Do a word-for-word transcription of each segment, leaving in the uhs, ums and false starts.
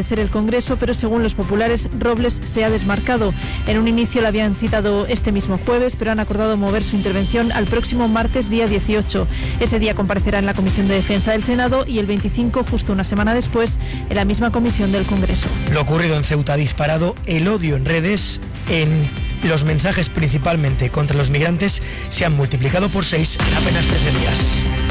comparecer el Congreso, pero según los populares, Robles se ha desmarcado. En un inicio la habían citado este mismo jueves, pero han acordado mover su intervención al próximo martes, día dieciocho. Ese día comparecerá en la Comisión de Defensa del Senado y el veinticinco, justo una semana después, en la misma comisión del Congreso. Lo ocurrido en Ceuta ha disparado el odio en redes. En los mensajes principalmente contra los migrantes se han multiplicado por seis en apenas trece días.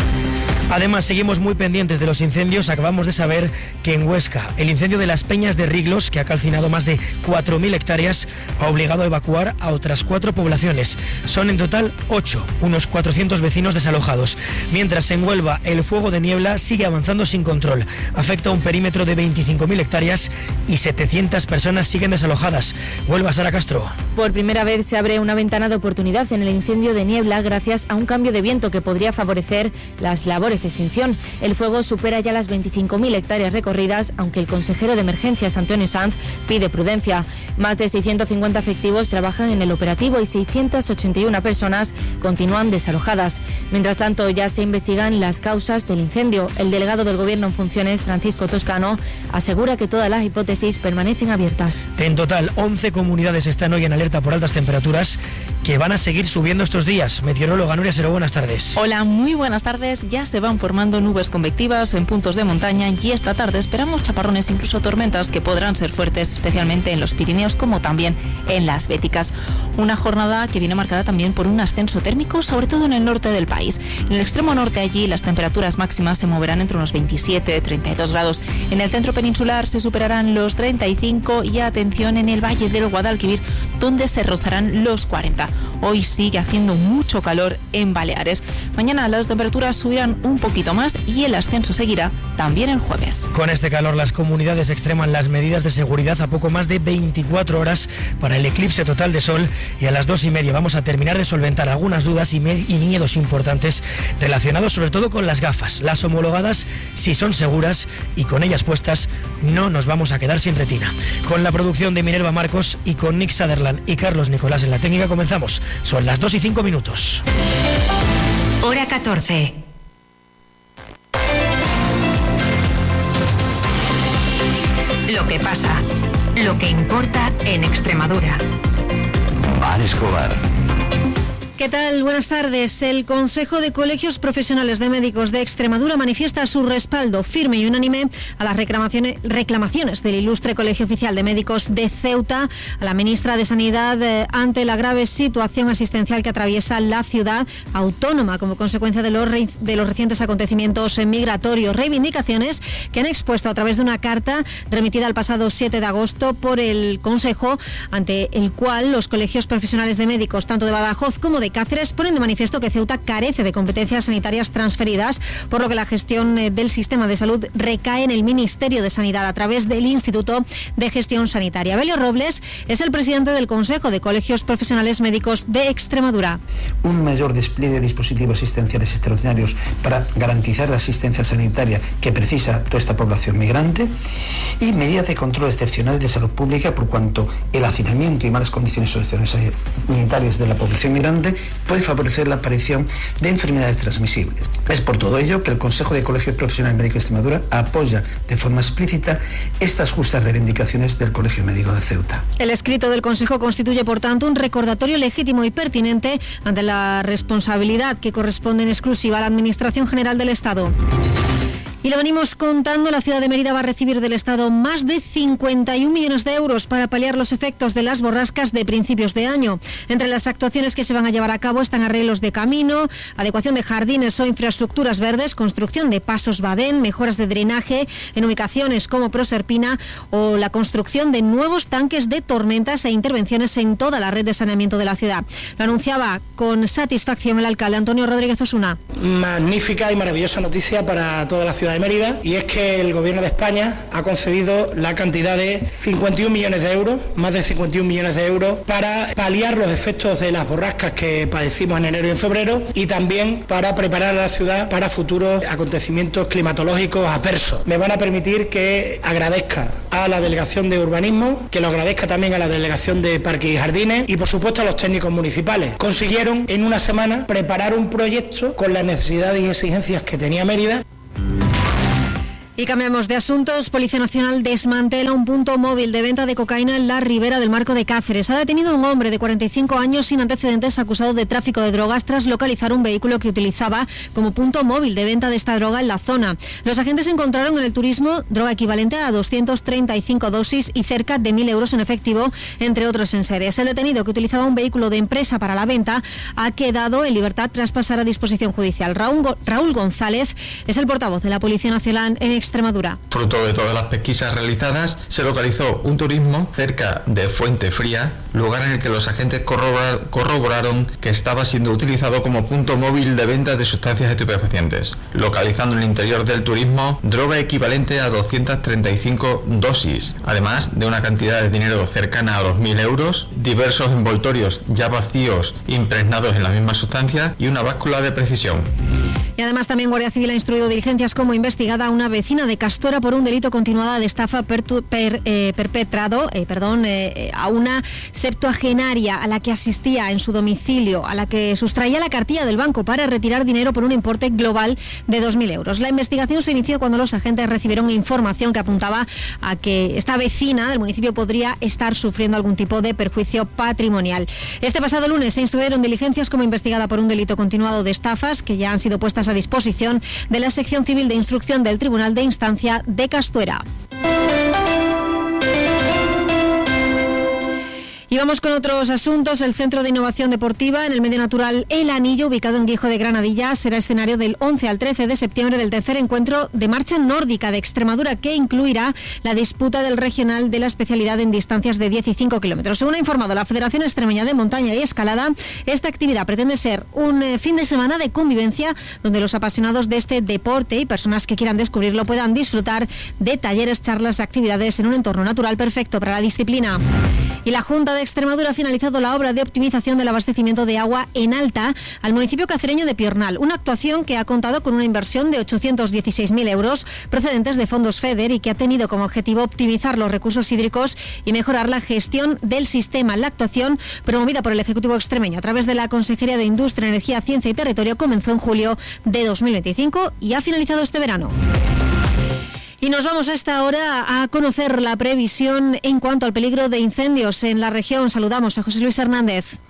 Además, seguimos muy pendientes de los incendios. Acabamos de saber que en Huesca, el incendio de las Peñas de Riglos, que ha calcinado más de cuatro mil hectáreas, ha obligado a evacuar a otras cuatro poblaciones. Son en total ocho, unos cuatrocientos vecinos desalojados. Mientras en Huelva, el fuego de niebla sigue avanzando sin control. Afecta a un perímetro de veinticinco mil hectáreas y setecientas personas siguen desalojadas. Huelva, Sara Castro. Por primera vez se abre una ventana de oportunidad en el incendio de niebla gracias a un cambio de viento que podría favorecer las labores de extinción. El fuego supera ya las veinticinco mil hectáreas recorridas, aunque el consejero de Emergencias, Antonio Sanz, pide prudencia. Más de seiscientos cincuenta efectivos trabajan en el operativo y seiscientas ochenta y una personas continúan desalojadas. Mientras tanto, ya se investigan las causas del incendio. El delegado del Gobierno en funciones, Francisco Toscano, asegura que todas las hipótesis permanecen abiertas. En total, once comunidades están hoy en alerta por altas temperaturas que van a seguir subiendo estos días. Meteoróloga Nuria Seró, buenas tardes. Hola, muy buenas tardes. Ya se van formando nubes convectivas en puntos de montaña y esta tarde esperamos chaparrones, incluso tormentas que podrán ser fuertes, especialmente en los Pirineos como también en las Béticas. Una jornada que viene marcada también por un ascenso térmico, sobre todo en el norte del país. En el extremo norte, allí las temperaturas máximas se moverán entre unos veintisiete y treinta y dos grados. En el centro peninsular se superarán los treinta y cinco y atención en el valle del Guadalquivir, donde se rozarán los cuarenta. Hoy sigue haciendo mucho calor en Baleares. Mañana las temperaturas subirán un poquito más y el ascenso seguirá también el jueves. Con este calor, las comunidades extreman las medidas de seguridad a poco más de veinticuatro horas para el eclipse total de sol, y a las dos y media vamos a terminar de solventar algunas dudas y, y miedos importantes relacionados sobre todo con las gafas. Las homologadas, si son seguras y con ellas puestas, no nos vamos a quedar sin retina. Con la producción de Minerva Marcos y con Nick Sutherland y Carlos Nicolás en la técnica comenzamos. Son las dos y cinco minutos. Hora catorce. Lo que pasa, lo que importa en Extremadura. Mar Escobar. ¿Qué tal? Buenas tardes. El Consejo de Colegios Profesionales de Médicos de Extremadura manifiesta su respaldo firme y unánime a las reclamaciones, reclamaciones del Ilustre Colegio Oficial de Médicos de Ceuta a la ministra de Sanidad eh, ante la grave situación asistencial que atraviesa la ciudad autónoma como consecuencia de los, re, de los recientes acontecimientos migratorios. Reivindicaciones que han expuesto a través de una carta remitida el pasado siete de agosto por el Consejo, ante el cual los colegios profesionales de médicos, tanto de Badajoz como de Cáceres, ponen de manifiesto que Ceuta carece de competencias sanitarias transferidas, por lo que la gestión del sistema de salud recae en el Ministerio de Sanidad a través del Instituto de Gestión Sanitaria. Belio Robles es el presidente del Consejo de Colegios Profesionales Médicos de Extremadura. Un mayor despliegue de dispositivos asistenciales extraordinarios para garantizar la asistencia sanitaria que precisa toda esta población migrante, y medidas de control excepcional de salud pública por cuanto el hacinamiento y malas condiciones sanitarias de la población migrante puede favorecer la aparición de enfermedades transmisibles. Es por todo ello que el Consejo de Colegios Profesionales Médicos de Extremadura apoya de forma explícita estas justas reivindicaciones del Colegio Médico de Ceuta. El escrito del Consejo constituye, por tanto, un recordatorio legítimo y pertinente ante la responsabilidad que corresponde en exclusiva a la Administración General del Estado. Y lo venimos contando, la ciudad de Mérida va a recibir del Estado más de cincuenta y un millones de euros para paliar los efectos de las borrascas de principios de año. Entre las actuaciones que se van a llevar a cabo están arreglos de camino, adecuación de jardines o infraestructuras verdes, construcción de pasos badén, mejoras de drenaje en ubicaciones como Proserpina o la construcción de nuevos tanques de tormentas e intervenciones en toda la red de saneamiento de la ciudad. Lo anunciaba con satisfacción el alcalde Antonio Rodríguez Osuna. Magnífica y maravillosa noticia para toda la ciudad de Mérida, y es que el Gobierno de España ha concedido la cantidad de cincuenta y un millones de euros, más de cincuenta y un millones de euros, para paliar los efectos de las borrascas que padecimos en enero y en febrero, y también para preparar a la ciudad para futuros acontecimientos climatológicos adversos. Me van a permitir que agradezca a la Delegación de Urbanismo, que lo agradezca también a la Delegación de Parques y Jardines y por supuesto a los técnicos municipales. Consiguieron en una semana preparar un proyecto con las necesidades y exigencias que tenía Mérida. Y cambiamos de asuntos. Policía Nacional desmantela un punto móvil de venta de cocaína en la Ribera del Marco de Cáceres. Ha detenido a un hombre de cuarenta y cinco años sin antecedentes acusado de tráfico de drogas tras localizar un vehículo que utilizaba como punto móvil de venta de esta droga en la zona. Los agentes encontraron en el turismo droga equivalente a doscientas treinta y cinco dosis y cerca de mil euros en efectivo, entre otros enseres. El detenido, que utilizaba un vehículo de empresa para la venta, ha quedado en libertad tras pasar a disposición judicial. Raúl, Raúl González es el portavoz de la Policía Nacional en Extremadura. Fruto de todas las pesquisas realizadas, se localizó un turismo cerca de Fuente Fría, lugar en el que los agentes corrobor- corroboraron que estaba siendo utilizado como punto móvil de venta de sustancias estupefacientes, localizando en el interior del turismo droga equivalente a doscientas treinta y cinco dosis, además de una cantidad de dinero cercana a los mil euros, diversos envoltorios ya vacíos impregnados en la misma sustancia y una báscula de precisión. Y además también Guardia Civil ha instruido diligencias como investigada a una vecina de Castora por un delito continuado de estafa pertu, per, eh, perpetrado eh, perdón, eh, a una septuagenaria a la que asistía en su domicilio, a la que sustraía la cartilla del banco para retirar dinero por un importe global de dos mil euros. La investigación se inició cuando los agentes recibieron información que apuntaba a que esta vecina del municipio podría estar sufriendo algún tipo de perjuicio patrimonial. Este pasado lunes se instruyeron diligencias como investigada por un delito continuado de estafas que ya han sido puestas a disposición de la sección civil de instrucción del Tribunal de Instancia de Castuera. Y vamos con otros asuntos. El Centro de Innovación Deportiva en el Medio Natural El Anillo, ubicado en Guijo de Granadilla, será escenario del once al trece de septiembre del tercer encuentro de marcha nórdica de Extremadura, que incluirá la disputa del regional de la especialidad en distancias de diez y cinco kilómetros. Según ha informado la Federación Extremeña de Montaña y Escalada, esta actividad pretende ser un eh, fin de semana de convivencia donde los apasionados de este deporte y personas que quieran descubrirlo puedan disfrutar de talleres, charlas y actividades en un entorno natural perfecto para la disciplina. Y la Junta de Extremadura ha finalizado la obra de optimización del abastecimiento de agua en alta al municipio cacereño de Piornal, una actuación que ha contado con una inversión de ochocientos dieciséis mil euros procedentes de fondos FEDER y que ha tenido como objetivo optimizar los recursos hídricos y mejorar la gestión del sistema. La actuación, promovida por el Ejecutivo extremeño a través de la Consejería de Industria, Energía, Ciencia y Territorio, comenzó en julio de dos mil veinticinco y ha finalizado este verano. Y nos vamos a esta hora a conocer la previsión en cuanto al peligro de incendios en la región. Saludamos a José Luis Hernández.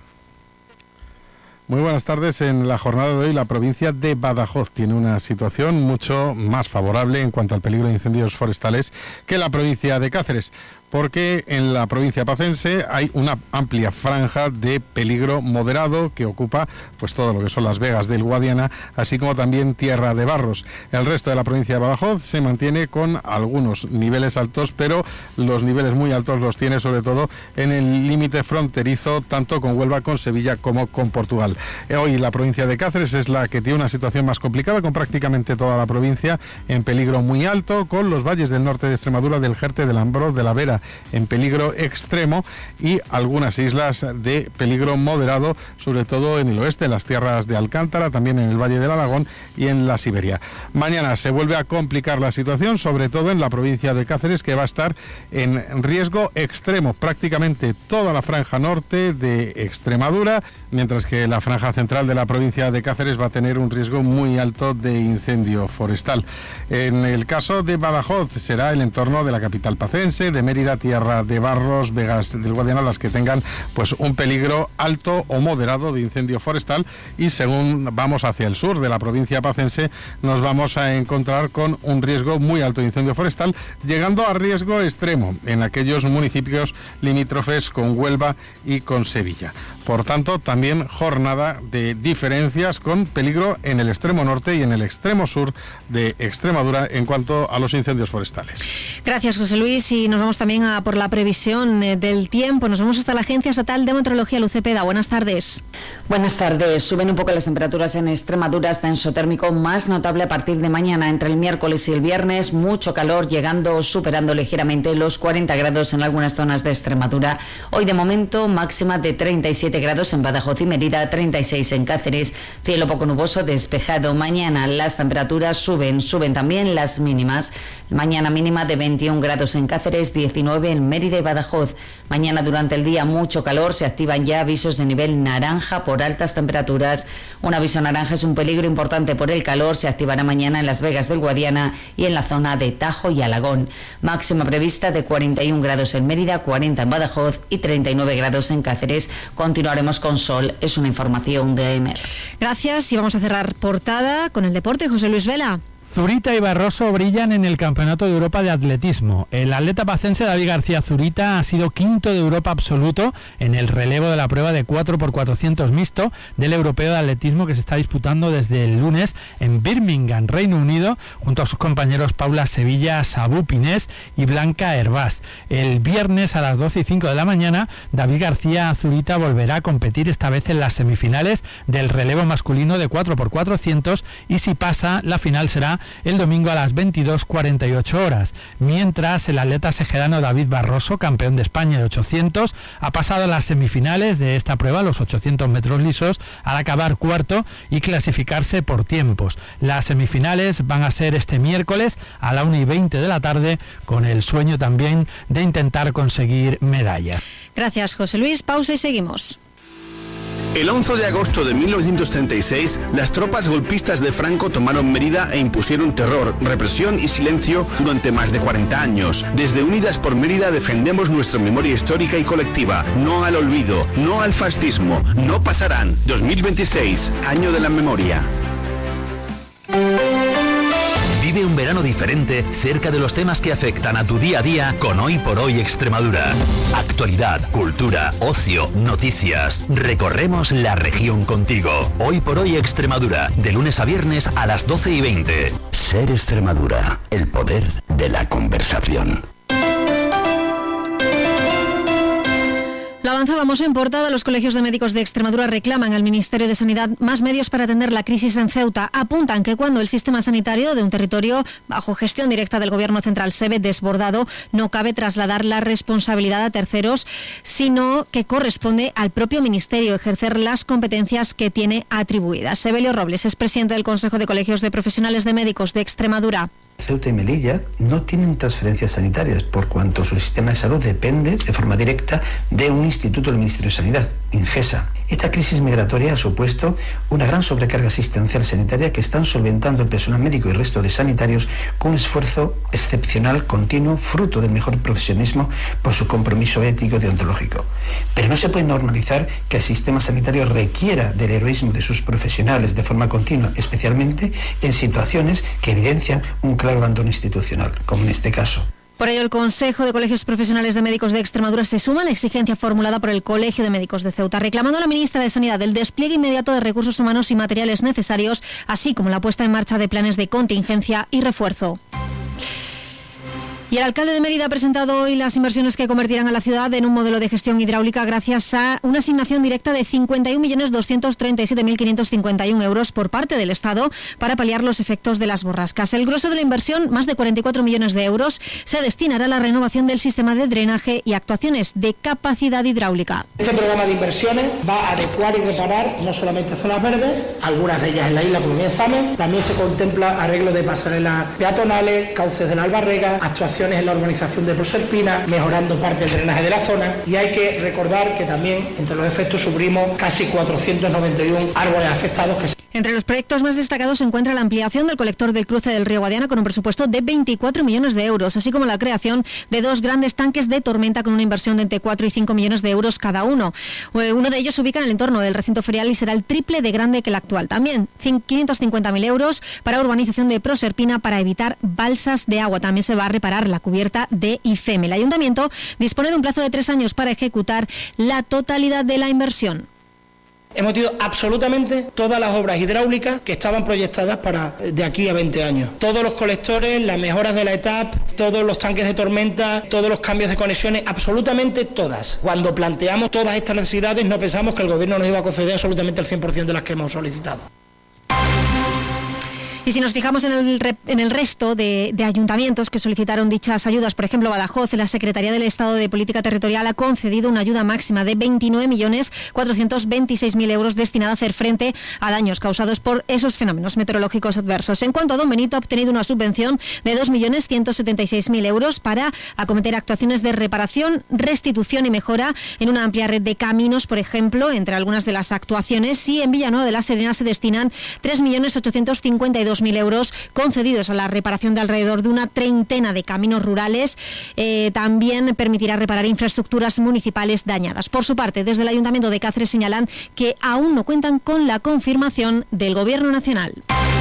Muy buenas tardes. En la jornada de hoy la provincia de Badajoz tiene una situación mucho más favorable en cuanto al peligro de incendios forestales que la provincia de Cáceres, porque en la provincia pacense hay una amplia franja de peligro moderado que ocupa pues todo lo que son las vegas del Guadiana, así como también Tierra de Barros. El resto de la provincia de Badajoz se mantiene con algunos niveles altos, pero los niveles muy altos los tiene sobre todo en el límite fronterizo, tanto con Huelva, con Sevilla como con Portugal. Hoy la provincia de Cáceres es la que tiene una situación más complicada, con prácticamente toda la provincia en peligro muy alto, con los valles del norte de Extremadura, del Jerte, del Ambroz, de la Vera en peligro extremo y algunas islas de peligro moderado, sobre todo en el oeste, en las tierras de Alcántara, también en el Valle del Alagón y en la Siberia. Mañana se vuelve a complicar la situación, sobre todo en la provincia de Cáceres, que va a estar en riesgo extremo prácticamente toda la franja norte de Extremadura, mientras que la franja central de la provincia de Cáceres va a tener un riesgo muy alto de incendio forestal. En el caso de Badajoz será el entorno de la capital pacense, de Mérida, Tierra de Barros, Vegas del Guadiana, las que tengan pues un peligro alto o moderado de incendio forestal, y según vamos hacia el sur de la provincia pacense nos vamos a encontrar con un riesgo muy alto de incendio forestal, llegando a riesgo extremo en aquellos municipios limítrofes con Huelva y con Sevilla. Por tanto, también jornada de diferencias con peligro en el extremo norte y en el extremo sur de Extremadura en cuanto a los incendios forestales. Gracias, José Luis, y nos vamos también a por la previsión del tiempo. Nos vamos hasta la Agencia Estatal de Meteorología, Luz Cepeda. Buenas tardes. Buenas tardes. Suben un poco las temperaturas en Extremadura, ascenso térmico más notable a partir de mañana. Entre el miércoles y el viernes, mucho calor, llegando o superando ligeramente los cuarenta grados en algunas zonas de Extremadura. Hoy de momento máxima de treinta y siete grados en Badajoz y Mérida, treinta y seis en Cáceres, cielo poco nuboso, despejado. Mañana las temperaturas suben, suben también las mínimas. Mañana mínima de veintiún grados en Cáceres, diecinueve en Mérida y Badajoz. Mañana durante el día mucho calor, se activan ya avisos de nivel naranja por altas temperaturas. Un aviso naranja es un peligro importante por el calor, se activará mañana en Las Vegas del Guadiana y en la zona de Tajo y Alagón. Máxima prevista de cuarenta y un grados en Mérida, cuarenta en Badajoz y treinta y nueve grados en Cáceres. Continuaremos con sol, es una información de E M E R. Gracias y vamos a cerrar portada con el deporte. José Luis Vela. Zurita y Barroso brillan en el Campeonato de Europa de Atletismo. El atleta pacense David García Zurita ha sido quinto de Europa absoluto en el relevo de la prueba de cuatro por cuatrocientos mixto del Europeo de Atletismo que se está disputando desde el lunes en Birmingham, Reino Unido, junto a sus compañeros Paula Sevilla, Sabú Pinés y Blanca Hervás. El viernes a las doce y cinco de la mañana, David García Zurita volverá a competir esta vez en las semifinales del relevo masculino de cuatro por cuatrocientos y si pasa, la final será el domingo a las veintidós cuarenta y ocho horas, mientras el atleta sejerano David Barroso, campeón de España de ochocientos, ha pasado a las semifinales de esta prueba, los ochocientos metros lisos, al acabar cuarto y clasificarse por tiempos. Las semifinales van a ser este miércoles a la una y veinte de la tarde, con el sueño también de intentar conseguir medalla. Gracias, José Luis. Pausa y seguimos. El once de agosto de mil novecientos treinta y seis, las tropas golpistas de Franco tomaron Mérida e impusieron terror, represión y silencio durante más de cuarenta años. Desde Unidas por Mérida defendemos nuestra memoria histórica y colectiva. No al olvido, no al fascismo, no pasarán. dos mil veintiséis, año de la memoria. Vive un verano diferente cerca de los temas que afectan a tu día a día con Hoy por Hoy Extremadura. Actualidad, cultura, ocio, noticias. Recorremos la región contigo. Hoy por Hoy Extremadura, de lunes a viernes a las doce y veinte. Ser Extremadura, el poder de la conversación. Lo avanzábamos en portada. Los colegios de médicos de Extremadura reclaman al Ministerio de Sanidad más medios para atender la crisis en Ceuta. Apuntan que cuando el sistema sanitario de un territorio bajo gestión directa del Gobierno central se ve desbordado, no cabe trasladar la responsabilidad a terceros, sino que corresponde al propio Ministerio ejercer las competencias que tiene atribuidas. Sebelio Robles es presidente del Consejo de Colegios de Profesionales de Médicos de Extremadura. Ceuta y Melilla no tienen transferencias sanitarias, por cuanto su sistema de salud depende de forma directa de un instituto del Ministerio de Sanidad, Ingesa. Esta crisis migratoria ha supuesto una gran sobrecarga asistencial sanitaria que están solventando el personal médico y el resto de sanitarios con un esfuerzo excepcional continuo, fruto del mejor profesionismo por su compromiso ético y deontológico. Pero no se puede normalizar que el sistema sanitario requiera del heroísmo de sus profesionales de forma continua, especialmente en situaciones que evidencian un claro abandono institucional, como en este caso. Por ello, el Consejo de Colegios Profesionales de Médicos de Extremadura se suma a la exigencia formulada por el Colegio de Médicos de Ceuta, reclamando a la ministra de Sanidad el despliegue inmediato de recursos humanos y materiales necesarios, así como la puesta en marcha de planes de contingencia y refuerzo. Y el alcalde de Mérida ha presentado hoy las inversiones que convertirán a la ciudad en un modelo de gestión hidráulica gracias a una asignación directa de cincuenta y un millones doscientos treinta y siete mil quinientos cincuenta y uno euros por parte del Estado para paliar los efectos de las borrascas. El grueso de la inversión, más de cuarenta y cuatro millones de euros, se destinará a la renovación del sistema de drenaje y actuaciones de capacidad hidráulica. Este programa de inversiones va a adecuar y reparar no solamente zonas verdes, algunas de ellas en la isla, como bien saben, también se contempla arreglo de pasarelas peatonales, cauces de la Albarrega, actuaciones en la urbanización de Proserpina, mejorando parte del drenaje de la zona, y hay que recordar que también entre los efectos sufrimos casi cuatrocientos noventa y uno árboles afectados que se... Entre los proyectos más destacados se encuentra la ampliación del colector del cruce del río Guadiana con un presupuesto de veinticuatro millones de euros, así como la creación de dos grandes tanques de tormenta con una inversión de entre cuatro y cinco millones de euros cada uno. Uno de ellos se ubica en el entorno del recinto ferial y será el triple de grande que el actual. También quinientos cincuenta mil euros para urbanización de Proserpina para evitar balsas de agua. También se va a reparar la cubierta de IFEME. El ayuntamiento dispone de un plazo de tres años para ejecutar la totalidad de la inversión. Hemos tenido absolutamente todas las obras hidráulicas que estaban proyectadas para de aquí a veinte años. Todos los colectores, las mejoras de la E T A P, todos los tanques de tormenta, todos los cambios de conexiones, absolutamente todas. Cuando planteamos todas estas necesidades no pensamos que el Gobierno nos iba a conceder absolutamente el cien por ciento de las que hemos solicitado. Y Y si nos fijamos en el, re, en el resto de, de ayuntamientos que solicitaron dichas ayudas, por ejemplo, Badajoz, la Secretaría del Estado de Política Territorial ha concedido una ayuda máxima de veintinueve millones cuatrocientos veintiséis mil euros destinada a hacer frente a daños causados por esos fenómenos meteorológicos adversos. En cuanto a Don Benito, ha obtenido una subvención de dos millones ciento setenta y seis mil euros para acometer actuaciones de reparación, restitución y mejora en una amplia red de caminos, por ejemplo, entre algunas de las actuaciones. Y en Villanueva de la Serena se destinan tres millones ochocientos cincuenta y dos mil euros concedidos a la reparación de alrededor de una treintena de caminos rurales. Eh, también permitirá reparar infraestructuras municipales dañadas. Por su parte, desde el Ayuntamiento de Cáceres señalan que aún no cuentan con la confirmación del Gobierno Nacional.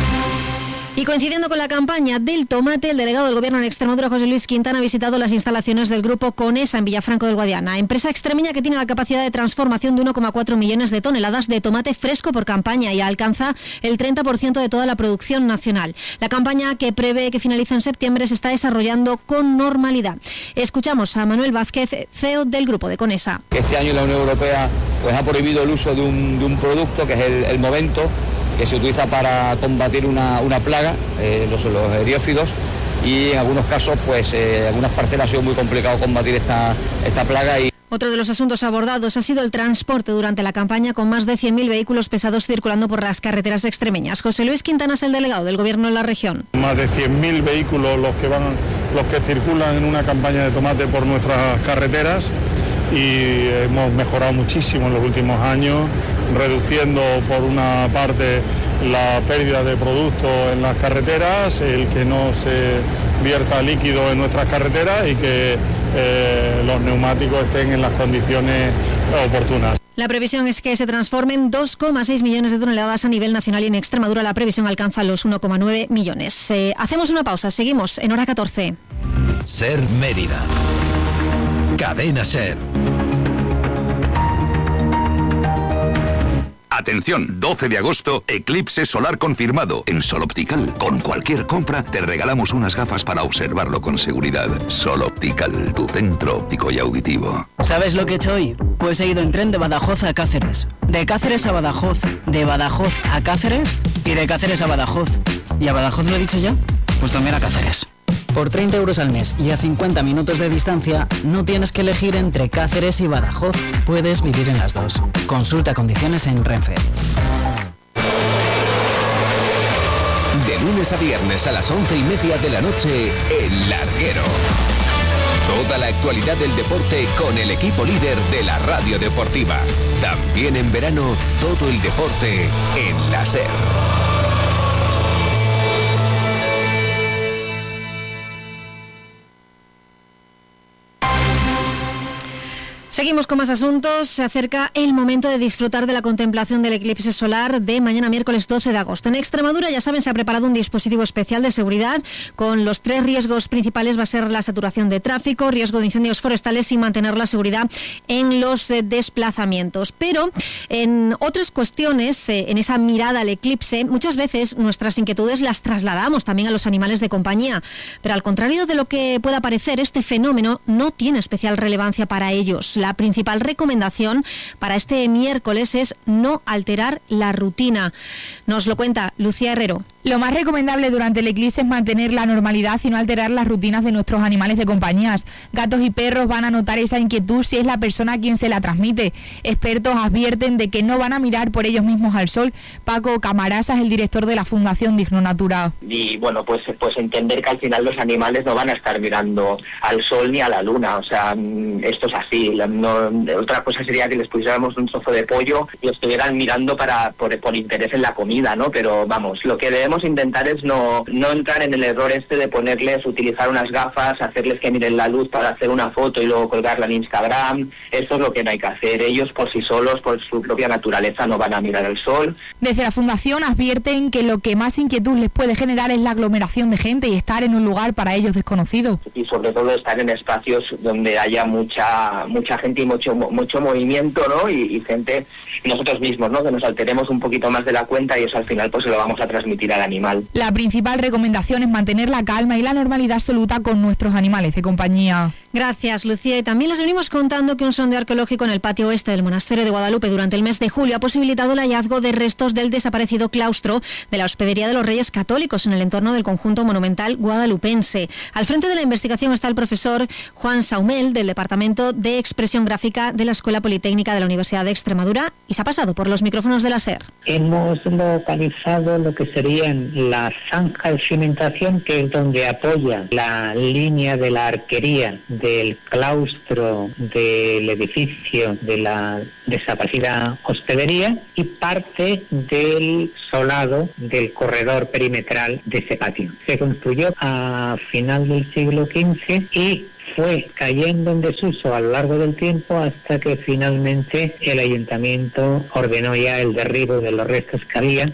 Y coincidiendo con la campaña del tomate, el delegado del Gobierno en Extremadura, José Luis Quintana, ha visitado las instalaciones del grupo Conesa en Villafranco del Guadiana, empresa extremeña que tiene la capacidad de transformación de uno coma cuatro millones de toneladas de tomate fresco por campaña y alcanza el treinta por ciento de toda la producción nacional. La campaña, que prevé que finalice en septiembre, se está desarrollando con normalidad. Escuchamos a Manuel Vázquez, C E O del grupo de Conesa. Este año la Unión Europea pues, ha prohibido el uso de un, de un producto que es el, el Movento, que se utiliza para combatir una, una plaga, eh, los, los eriófidos, y en algunos casos, pues eh, en algunas parcelas ha sido muy complicado combatir esta, esta plaga. Y otro de los asuntos abordados ha sido el transporte durante la campaña, con más de cien mil vehículos pesados circulando por las carreteras extremeñas. José Luis Quintana es el delegado del Gobierno en la región. Más de cien mil vehículos los que van, los que circulan en una campaña de tomate por nuestras carreteras, y hemos mejorado muchísimo en los últimos años, reduciendo por una parte la pérdida de productos en las carreteras, el que no se vierta líquido en nuestras carreteras y que eh, los neumáticos estén en las condiciones oportunas. La previsión es que se transformen dos coma seis millones de toneladas a nivel nacional, y en Extremadura la previsión alcanza los uno coma nueve millones. Eh, hacemos una pausa, seguimos en Hora catorce. Ser Mérida. Cadena Ser. Atención, doce de agosto, eclipse solar confirmado en Sol Optical. Con cualquier compra te regalamos unas gafas para observarlo con seguridad. Sol Optical, tu centro óptico y auditivo. ¿Sabes lo que he hecho hoy? Pues he ido en tren de Badajoz a Cáceres, de Cáceres a Badajoz, de Badajoz a Cáceres y de Cáceres a Badajoz. ¿Y a Badajoz lo he dicho ya? Pues también a Cáceres. Por treinta euros al mes y a cincuenta minutos de distancia, no tienes que elegir entre Cáceres y Badajoz. Puedes vivir en las dos. Consulta condiciones en Renfe. De lunes a viernes a las once y media de la noche, El Larguero. Toda la actualidad del deporte con el equipo líder de la radio deportiva. También en verano, todo el deporte en la SER. Seguimos con más asuntos. Se acerca el momento de disfrutar de la contemplación del eclipse solar de mañana miércoles doce de agosto. En Extremadura, ya saben, se ha preparado un dispositivo especial de seguridad con los tres riesgos principales. Va a ser la saturación de tráfico, riesgo de incendios forestales y mantener la seguridad en los eh, desplazamientos. Pero en otras cuestiones, eh, en esa mirada al eclipse, muchas veces nuestras inquietudes las trasladamos también a los animales de compañía. Pero al contrario de lo que pueda parecer, este fenómeno no tiene especial relevancia para ellos. La principal recomendación para este miércoles es no alterar la rutina. Nos lo cuenta Lucía Herrero. Lo más recomendable durante el eclipse es mantener la normalidad y no alterar las rutinas de nuestros animales de compañías. Gatos y perros van a notar esa inquietud si es la persona quien se la transmite. Expertos advierten de que no van a mirar por ellos mismos al sol. Paco Camarasa es el director de la Fundación Digno Natura. Y bueno, pues, pues entender que al final los animales no van a estar mirando al sol ni a la luna. O sea, esto es así. No, otra cosa sería que les pusiéramos un trozo de pollo y estuvieran mirando para por, por interés en la comida, ¿no? Pero vamos, lo que debemos intentar es no, no entrar en el error este de ponerles, utilizar unas gafas, hacerles que miren la luz para hacer una foto y luego colgarla en Instagram. Eso es lo que no hay que hacer. Ellos por sí solos, por su propia naturaleza, no van a mirar el sol. Desde la Fundación advierten que lo que más inquietud les puede generar es la aglomeración de gente y estar en un lugar para ellos desconocido. Y sobre todo estar en espacios donde haya mucha mucha gente y mucho mucho movimiento, ¿no? Y, y gente, y nosotros mismos, ¿no? Que nos alteremos un poquito más de la cuenta y eso al final pues se lo vamos a transmitir al animal. La principal recomendación es mantener la calma y la normalidad absoluta con nuestros animales de compañía. Gracias, Lucía. Y también les venimos contando que un sondeo arqueológico en el patio oeste del monasterio de Guadalupe durante el mes de julio ha posibilitado el hallazgo de restos del desaparecido claustro de la Hospedería de los Reyes Católicos en el entorno del conjunto monumental guadalupense. Al frente de la investigación está el profesor Juan Saumel, del Departamento de Expresión Gráfica de la Escuela Politécnica de la Universidad de Extremadura, y se ha pasado por los micrófonos de la SER. Hemos localizado lo que serían la zanja de cimentación, que es donde apoya la línea de la arquería del claustro del edificio de la desaparecida hospedería, y parte del solado del corredor perimetral de ese patio. Se construyó a final del siglo quince y fue cayendo en desuso a lo largo del tiempo hasta que finalmente el ayuntamiento ordenó ya el derribo de los restos que había.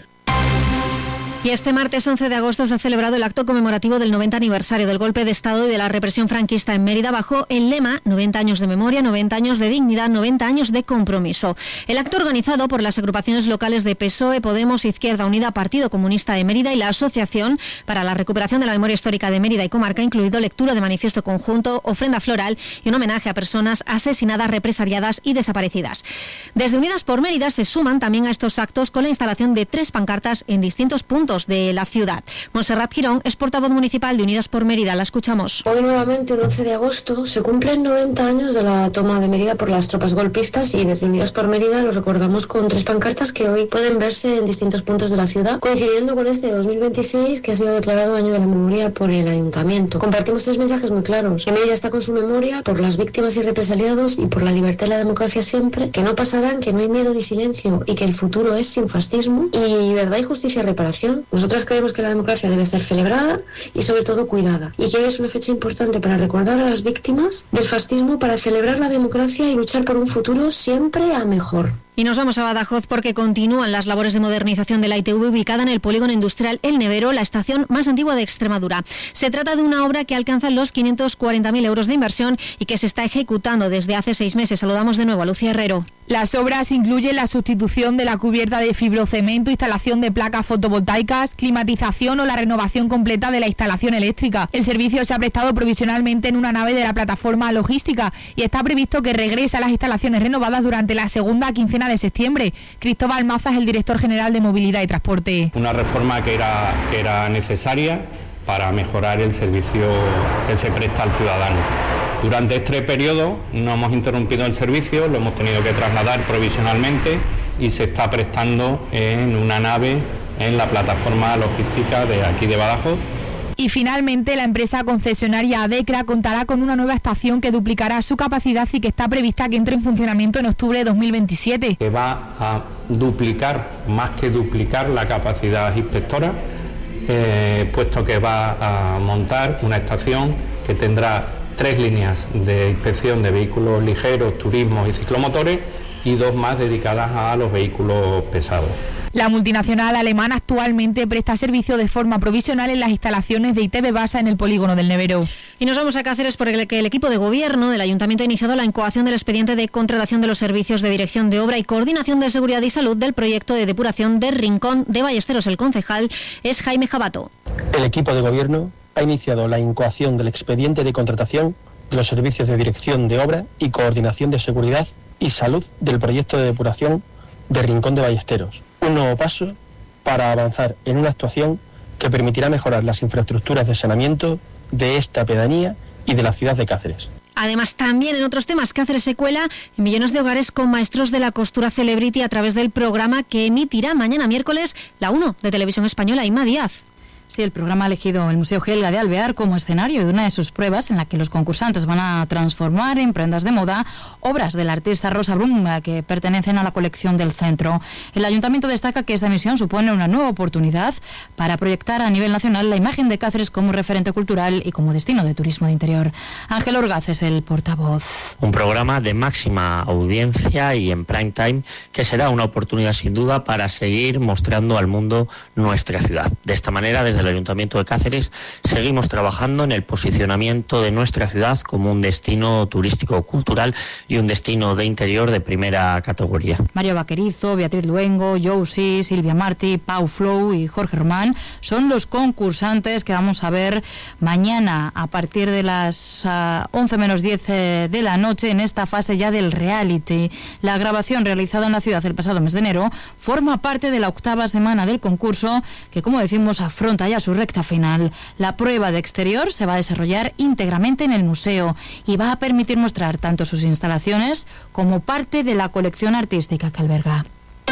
Y este martes once de agosto se ha celebrado el acto conmemorativo del noventa aniversario del golpe de Estado y de la represión franquista en Mérida bajo el lema noventa años de memoria, noventa años de dignidad, noventa años de compromiso. El acto, organizado por las agrupaciones locales de P S O E, Podemos, Izquierda Unida, Partido Comunista de Mérida y la Asociación para la Recuperación de la Memoria Histórica de Mérida y Comarca, ha incluido lectura de manifiesto conjunto, ofrenda floral y un homenaje a personas asesinadas, represaliadas y desaparecidas. Desde Unidas por Mérida se suman también a estos actos con la instalación de tres pancartas en distintos puntos de la ciudad. Monserrat Girón es portavoz municipal de Unidas por Mérida. La escuchamos. Hoy nuevamente, un once de agosto, se cumplen noventa años de la toma de Mérida por las tropas golpistas, y desde Unidas por Mérida lo recordamos con tres pancartas que hoy pueden verse en distintos puntos de la ciudad, coincidiendo con este dos mil veintiséis, que ha sido declarado Año de la Memoria por el Ayuntamiento. Compartimos tres mensajes muy claros: que Mérida está con su memoria por las víctimas y represaliados y por la libertad y la democracia siempre, que no pasarán, que no hay miedo ni silencio y que el futuro es sin fascismo, y verdad y justicia y reparación. Nosotras creemos que la democracia debe ser celebrada y sobre todo cuidada, y que hoy es una fecha importante para recordar a las víctimas del fascismo, para celebrar la democracia y luchar por un futuro siempre a mejor. Y nos vamos a Badajoz porque continúan las labores de modernización de la I T V ubicada en el polígono industrial El Nevero, la estación más antigua de Extremadura. Se trata de una obra que alcanza los quinientos cuarenta mil euros de inversión y que se está ejecutando desde hace seis meses. Saludamos de nuevo a Lucía Herrero. Las obras incluyen la sustitución de la cubierta de fibrocemento, instalación de placas fotovoltaicas, climatización o la renovación completa de la instalación eléctrica. El servicio se ha prestado provisionalmente en una nave de la plataforma logística y está previsto que regrese a las instalaciones renovadas durante la segunda quincena de septiembre. Cristóbal Maza es el director general de Movilidad y Transporte. Una reforma que era, que era necesaria para mejorar el servicio que se presta al ciudadano. Durante este periodo no hemos interrumpido el servicio, lo hemos tenido que trasladar provisionalmente y se está prestando en una nave en la plataforma logística de aquí de Badajoz. Y finalmente la empresa concesionaria Adecra contará con una nueva estación que duplicará su capacidad y que está prevista que entre en funcionamiento en octubre de dos mil veintisiete. Que va a duplicar, más que duplicar, la capacidad inspectora, eh, puesto que va a montar una estación que tendrá tres líneas de inspección de vehículos ligeros, turismos y ciclomotores, y dos más dedicadas a los vehículos pesados. La multinacional alemana actualmente presta servicio de forma provisional en las instalaciones de I T V Basa en el polígono del Nevero. Y nos vamos a Cáceres porque el equipo de gobierno del Ayuntamiento ha iniciado la incoación del expediente de contratación de los servicios de dirección de obra y coordinación de seguridad y salud del proyecto de depuración de Rincón de Ballesteros. El concejal es Jaime Jabato. El equipo de gobierno ha iniciado la incoación del expediente de contratación de los servicios de dirección de obra y coordinación de seguridad y salud del proyecto de depuración de Rincón de Ballesteros. Un nuevo paso para avanzar en una actuación que permitirá mejorar las infraestructuras de saneamiento de esta pedanía y de la ciudad de Cáceres. Además, también en otros temas, Cáceres se cuela en millones de hogares con maestros de la costura Celebrity a través del programa que emitirá mañana miércoles la uno de Televisión Española. Inma Díaz. Sí, el programa ha elegido el Museo Gelga de Alvear como escenario de una de sus pruebas en la que los concursantes van a transformar en prendas de moda obras del artista Rosa Brum que pertenecen a la colección del centro. El Ayuntamiento destaca que esta misión supone una nueva oportunidad para proyectar a nivel nacional la imagen de Cáceres como referente cultural y como destino de turismo de interior. Ángel Orgaz es el portavoz. Un programa de máxima audiencia y en prime time que será una oportunidad sin duda para seguir mostrando al mundo nuestra ciudad. De esta manera, desde desde el Ayuntamiento de Cáceres seguimos trabajando en el posicionamiento de nuestra ciudad como un destino turístico-cultural y un destino de interior de primera categoría. Mario Vaquerizo, Beatriz Luengo, Josie, Silvia Martí, Pau Flow y Jorge Román son los concursantes que vamos a ver mañana a partir de las uh, once menos diez eh, de la noche en esta fase ya del reality. La grabación realizada en la ciudad el pasado mes de enero forma parte de la octava semana del concurso que, como decimos, afronta ya su recta final. La prueba de exterior se va a desarrollar íntegramente en el museo y va a permitir mostrar tanto sus instalaciones como parte de la colección artística que alberga.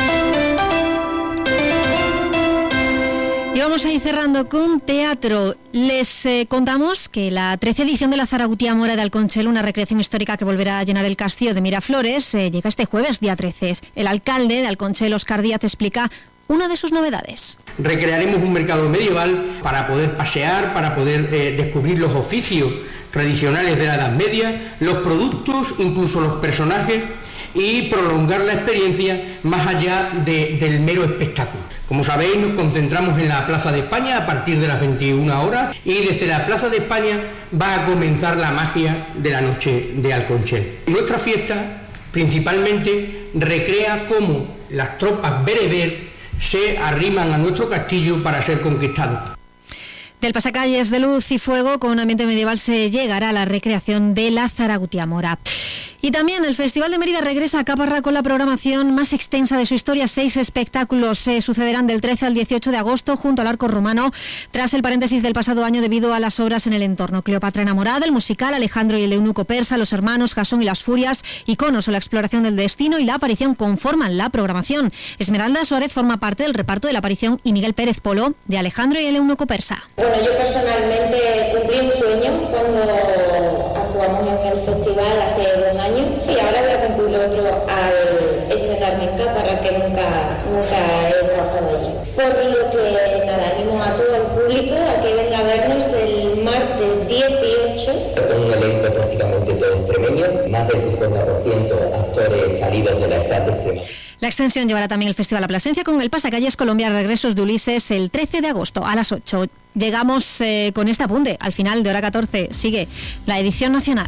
Y vamos a ir cerrando con teatro. Les eh, contamos que la trece edición de la Zaragotia Mora de Alconchel, una recreación histórica que volverá a llenar el castillo de Miraflores, eh, llega este jueves, día trece. El alcalde de Alconchel, Óscar Díaz, explica una de sus novedades. Recrearemos un mercado medieval para poder pasear, para poder eh, descubrir los oficios tradicionales de la Edad Media, los productos, incluso los personajes, y prolongar la experiencia más allá de, del mero espectáculo. Como sabéis, nos concentramos en la Plaza de España a partir de las veintiuna horas y desde la Plaza de España va a comenzar la magia de la noche de Alconchel. Nuestra fiesta principalmente recrea cómo las tropas bereber se arriman a nuestro castillo para ser conquistados. Del pasacalles de luz y fuego con ambiente medieval se llegará a la recreación de la Zaragotia Mora. Y también el Festival de Mérida regresa a Caparra con la programación más extensa de su historia. Seis espectáculos se sucederán del trece al dieciocho de agosto junto al Arco Romano, tras el paréntesis del pasado año debido a las obras en el entorno. Cleopatra enamorada, el musical Alejandro y el eunuco persa, Los hermanos, Jasón y las furias, Iconos o la exploración del destino y la aparición conforman la programación. Esmeralda Suárez forma parte del reparto de la aparición y Miguel Pérez Polo de Alejandro y el eunuco persa. Bueno, yo personalmente cumplí un sueño cuando actuamos en el festival hace un año y ahora voy a cumplir otro al estrenarme en Caparra, que nunca, nunca he trabajado allí. Por lo que nada, animo a todo el público a que venga a vernos el martes dieciocho. Con un elenco prácticamente todo extremeño, más del cincuenta por ciento actores salidos de la S A T de Extremadura. La extensión llevará también el Festival a Plasencia con el Pasacalles Colombia Regresos de Ulises el trece de agosto a las ocho. Llegamos eh, con este apunte al final de hora catorce. Sigue la edición nacional.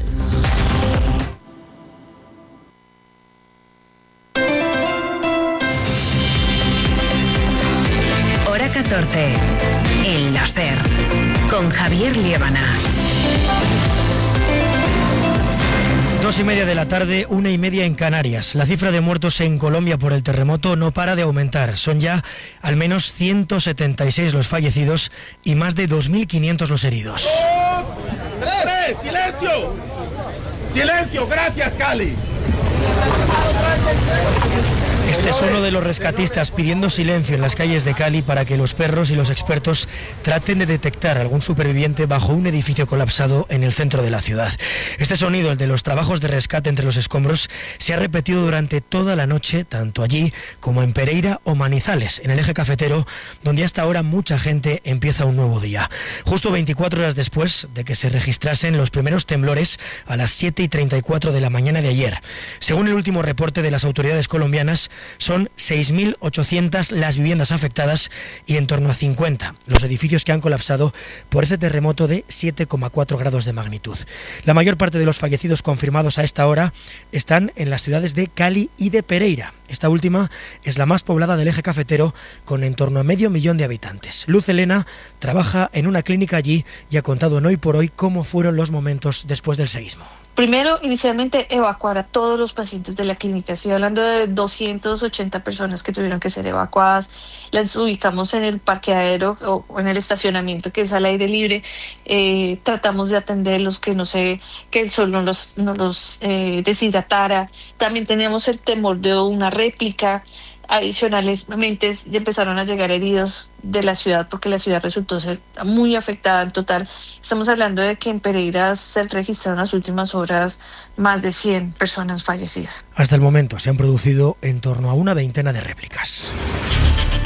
Hora catorce. El láser. Con Javier Liébana. Dos y media de la tarde, una y media en Canarias. La cifra de muertos en Colombia por el terremoto no para de aumentar. Son ya al menos ciento setenta y seis los fallecidos y más de dos mil quinientos los heridos. Dos, tres, silencio. Silencio, gracias, Cali. Este es uno de los rescatistas pidiendo silencio en las calles de Cali para que los perros y los expertos traten de detectar algún superviviente bajo un edificio colapsado en el centro de la ciudad. Este sonido, el de los trabajos de rescate entre los escombros, se ha repetido durante toda la noche, tanto allí como en Pereira o Manizales, en el eje cafetero, donde hasta ahora mucha gente empieza un nuevo día. Justo veinticuatro horas después de que se registrasen los primeros temblores a las siete y treinta y cuatro de la mañana de ayer. Según el último reporte de las autoridades colombianas, son seis mil ochocientas las viviendas afectadas y en torno a cincuenta los edificios que han colapsado por ese terremoto de siete coma cuatro grados de magnitud. La mayor parte de los fallecidos confirmados a esta hora están en las ciudades de Cali y de Pereira. Esta última es la más poblada del eje cafetero, con en torno a medio millón de habitantes. Luz Elena trabaja en una clínica allí y ha contado en Hoy por Hoy cómo fueron los momentos después del seísmo. Primero, inicialmente, evacuar a todos los pacientes de la clínica. Estoy hablando de doscientas ochenta personas que tuvieron que ser evacuadas. Las ubicamos en el parqueadero o en el estacionamiento, que es al aire libre. Eh, tratamos de atenderlos, que no se, que el sol no los, no los eh, deshidratara. También teníamos el temor de una réplica. Adicionalmente ya empezaron a llegar heridos de la ciudad porque la ciudad resultó ser muy afectada en total. Estamos hablando de que en Pereira se registraron en las últimas horas más de cien personas fallecidas. Hasta el momento se han producido en torno a una veintena de réplicas.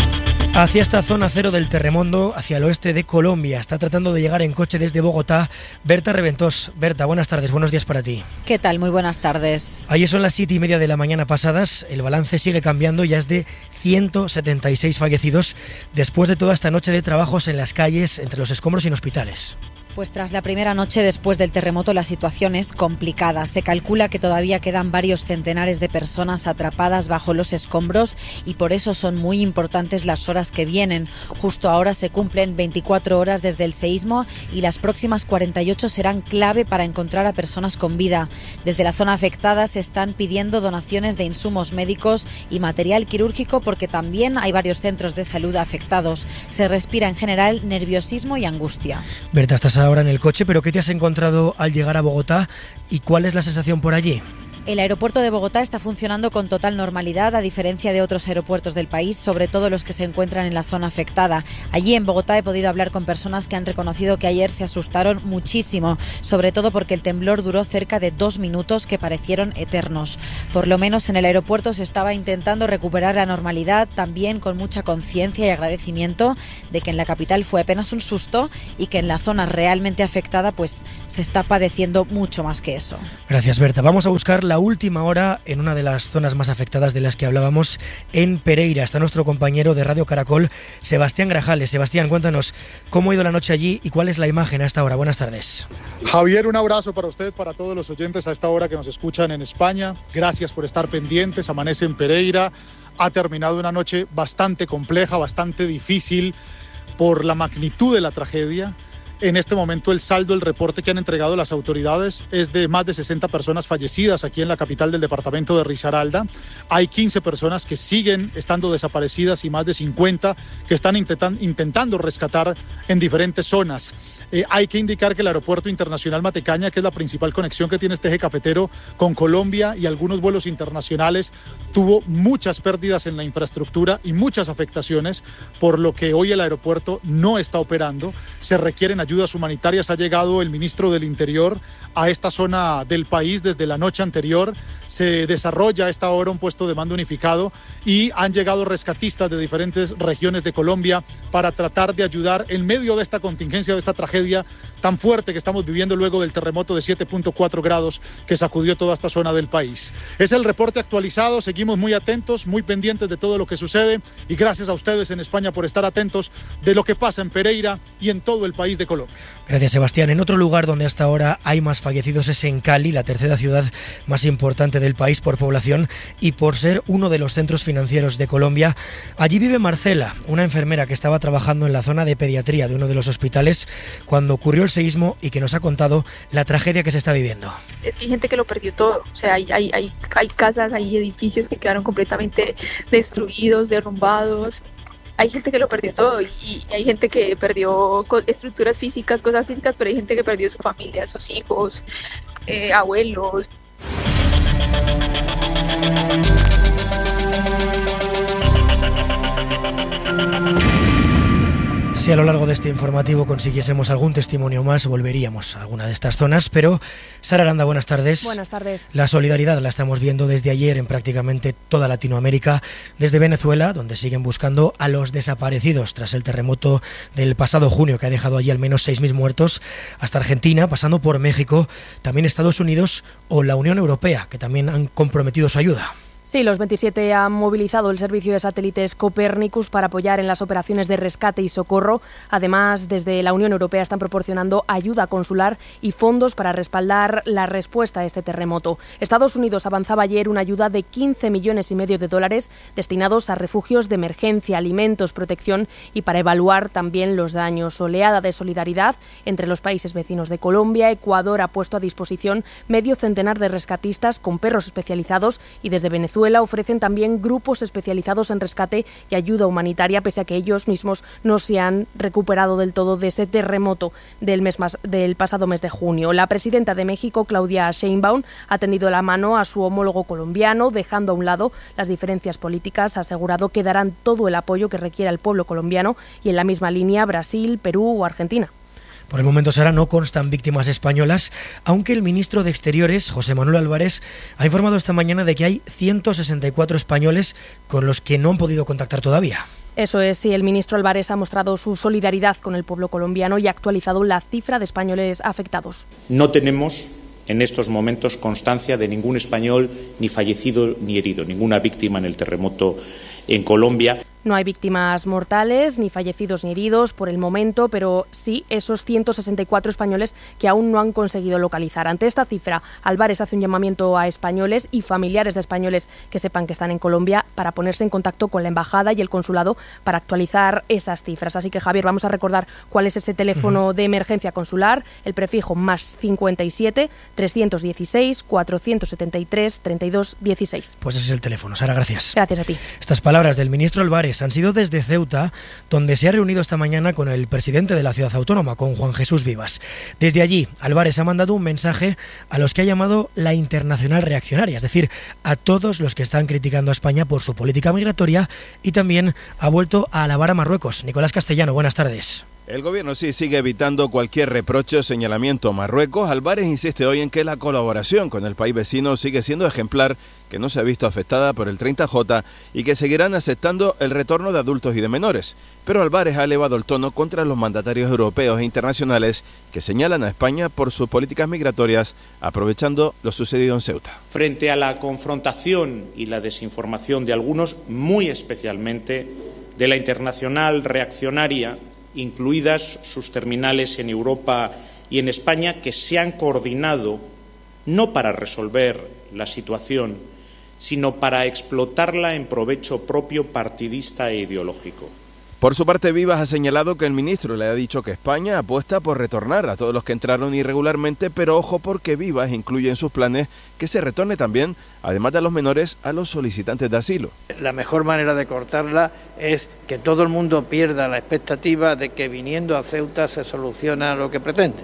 Hacia esta zona cero del terremoto, hacia el oeste de Colombia. Está tratando de llegar en coche desde Bogotá Berta Reventós. Berta, buenas tardes, buenos días para ti. ¿Qué tal? Muy buenas tardes. Ayer son las siete y media de la mañana pasadas. El balance sigue cambiando, ya es de ciento setenta y seis fallecidos después de toda esta noche de trabajos en las calles, entre los escombros y en hospitales. Pues tras la primera noche después del terremoto la situación es complicada. Se calcula que todavía quedan varios centenares de personas atrapadas bajo los escombros y por eso son muy importantes las horas que vienen. Justo ahora se cumplen veinticuatro horas desde el seísmo y las próximas cuarenta y ocho serán clave para encontrar a personas con vida. Desde la zona afectada se están pidiendo donaciones de insumos médicos y material quirúrgico porque también hay varios centros de salud afectados. Se respira en general nerviosismo y angustia. Berta, estás ahora en el coche, pero ¿qué te has encontrado al llegar a Bogotá y cuál es la sensación por allí? El aeropuerto de Bogotá está funcionando con total normalidad, a diferencia de otros aeropuertos del país, sobre todo los que se encuentran en la zona afectada. Allí en Bogotá he podido hablar con personas que han reconocido que ayer se asustaron muchísimo, sobre todo porque el temblor duró cerca de dos minutos que parecieron eternos. Por lo menos en el aeropuerto se estaba intentando recuperar la normalidad, también con mucha conciencia y agradecimiento de que en la capital fue apenas un susto y que en la zona realmente afectada pues se está padeciendo mucho más que eso. Gracias, Berta. Vamos a buscar la última hora en una de las zonas más afectadas de las que hablábamos, en Pereira. Está nuestro compañero de Radio Caracol, Sebastián Grajales. Sebastián, cuéntanos cómo ha ido la noche allí y cuál es la imagen a esta hora. Buenas tardes. Javier, un abrazo para usted, para todos los oyentes a esta hora que nos escuchan en España. Gracias por estar pendientes. Amanece en Pereira. Ha terminado una noche bastante compleja, bastante difícil por la magnitud de la tragedia. En este momento el saldo, el reporte que han entregado las autoridades es de más de sesenta personas fallecidas aquí en la capital del departamento de Risaralda. Hay quince personas que siguen estando desaparecidas y más de cincuenta que están intentan, intentando rescatar en diferentes zonas. Eh, hay que indicar que el aeropuerto internacional Matecaña, que es la principal conexión que tiene este eje cafetero con Colombia y algunos vuelos internacionales, tuvo muchas pérdidas en la infraestructura y muchas afectaciones, por lo que hoy el aeropuerto no está operando. Se requieren ayudas humanitarias. Ha llegado el ministro del Interior a esta zona del país desde la noche anterior. Se desarrolla a esta hora un puesto de mando unificado y han llegado rescatistas de diferentes regiones de Colombia para tratar de ayudar en medio de esta contingencia, de esta tragedia tan fuerte que estamos viviendo luego del terremoto de siete punto cuatro grados que sacudió toda esta zona del país. Es el reporte actualizado. Seguimos muy atentos, muy pendientes de todo lo que sucede y gracias a ustedes en España por estar atentos de lo que pasa en Pereira y en todo el país de Colombia. Gracias, Sebastián. En otro lugar donde hasta ahora hay más fallecidos es en Cali, la tercera ciudad más importante del país por población y por ser uno de los centros financieros de Colombia. Allí vive Marcela, una enfermera que estaba trabajando en la zona de pediatría de uno de los hospitales cuando ocurrió el seísmo y que nos ha contado la tragedia que se está viviendo. Es que hay gente que lo perdió todo, o sea, hay, hay, hay, hay casas, hay edificios que quedaron completamente destruidos, derrumbados. Hay gente que lo perdió todo y hay gente que perdió estructuras físicas, cosas físicas, pero hay gente que perdió su familia, sus hijos, eh, abuelos. Si a lo largo de este informativo consiguiésemos algún testimonio más, volveríamos a alguna de estas zonas, pero Sara Aranda, buenas tardes. Buenas tardes. La solidaridad la estamos viendo desde ayer en prácticamente toda Latinoamérica, desde Venezuela, donde siguen buscando a los desaparecidos tras el terremoto del pasado junio, que ha dejado allí al menos seis mil muertos, hasta Argentina, pasando por México, también Estados Unidos o la Unión Europea, que también han comprometido su ayuda. Sí, los veintisiete han movilizado el servicio de satélites Copernicus para apoyar en las operaciones de rescate y socorro. Además, desde la Unión Europea están proporcionando ayuda consular y fondos para respaldar la respuesta a este terremoto. Estados Unidos avanzaba ayer una ayuda de quince millones y medio de dólares destinados a refugios de emergencia, alimentos, protección y para evaluar también los daños. Oleada de solidaridad entre los países vecinos de Colombia. Ecuador ha puesto a disposición medio centenar de rescatistas con perros especializados y desde Venezuela ofrecen también grupos especializados en rescate y ayuda humanitaria, pese a que ellos mismos no se han recuperado del todo de ese terremoto del, mes más, del pasado mes de junio. La presidenta de México, Claudia Sheinbaum, ha tendido la mano a su homólogo colombiano, dejando a un lado las diferencias políticas. Ha asegurado que darán todo el apoyo que requiera el pueblo colombiano y en la misma línea Brasil, Perú o Argentina. Por el momento, Sara, no constan víctimas españolas, aunque el ministro de Exteriores, José Manuel Álvarez, ha informado esta mañana de que hay ciento sesenta y cuatro españoles con los que no han podido contactar todavía. Eso es, sí, el ministro Álvarez ha mostrado su solidaridad con el pueblo colombiano y ha actualizado la cifra de españoles afectados. No tenemos en estos momentos constancia de ningún español ni fallecido ni herido, ninguna víctima en el terremoto en Colombia. No hay víctimas mortales, ni fallecidos ni heridos por el momento, pero sí esos ciento sesenta y cuatro españoles que aún no han conseguido localizar. Ante esta cifra, Álvarez hace un llamamiento a españoles y familiares de españoles que sepan que están en Colombia para ponerse en contacto con la embajada y el consulado para actualizar esas cifras. Así que, Javier, vamos a recordar cuál es ese teléfono uh-huh. de emergencia consular, el prefijo más cincuenta y siete, trescientos dieciséis, cuatrocientos setenta y tres, treinta y dos, dieciséis. Pues ese es el teléfono. Sara, gracias. Gracias a ti. Estas palabras del ministro Álvarez han sido desde Ceuta, donde se ha reunido esta mañana con el presidente de la ciudad autónoma, con Juan Jesús Vivas. Desde allí, Álvarez ha mandado un mensaje a los que ha llamado la internacional reaccionaria, es decir, a todos los que están criticando a España por su política migratoria, y también ha vuelto a alabar a Marruecos. Nicolás Castellano, buenas tardes. El gobierno sí sigue evitando cualquier reproche o señalamiento a Marruecos. Álvarez insiste hoy en que la colaboración con el país vecino sigue siendo ejemplar, que no se ha visto afectada por el treinta J y que seguirán aceptando el retorno de adultos y de menores. Pero Álvarez ha elevado el tono contra los mandatarios europeos e internacionales que señalan a España por sus políticas migratorias, aprovechando lo sucedido en Ceuta. Frente a la confrontación y la desinformación de algunos, muy especialmente de la internacional reaccionaria, incluidas sus terminales en Europa y en España, que se han coordinado no para resolver la situación, sino para explotarla en provecho propio partidista e ideológico. Por su parte, Vivas ha señalado que el ministro le ha dicho que España apuesta por retornar a todos los que entraron irregularmente, pero ojo, porque Vivas incluye en sus planes que se retorne también, además de a los menores, a los solicitantes de asilo. La mejor manera de cortarla es que todo el mundo pierda la expectativa de que viniendo a Ceuta se soluciona lo que pretende.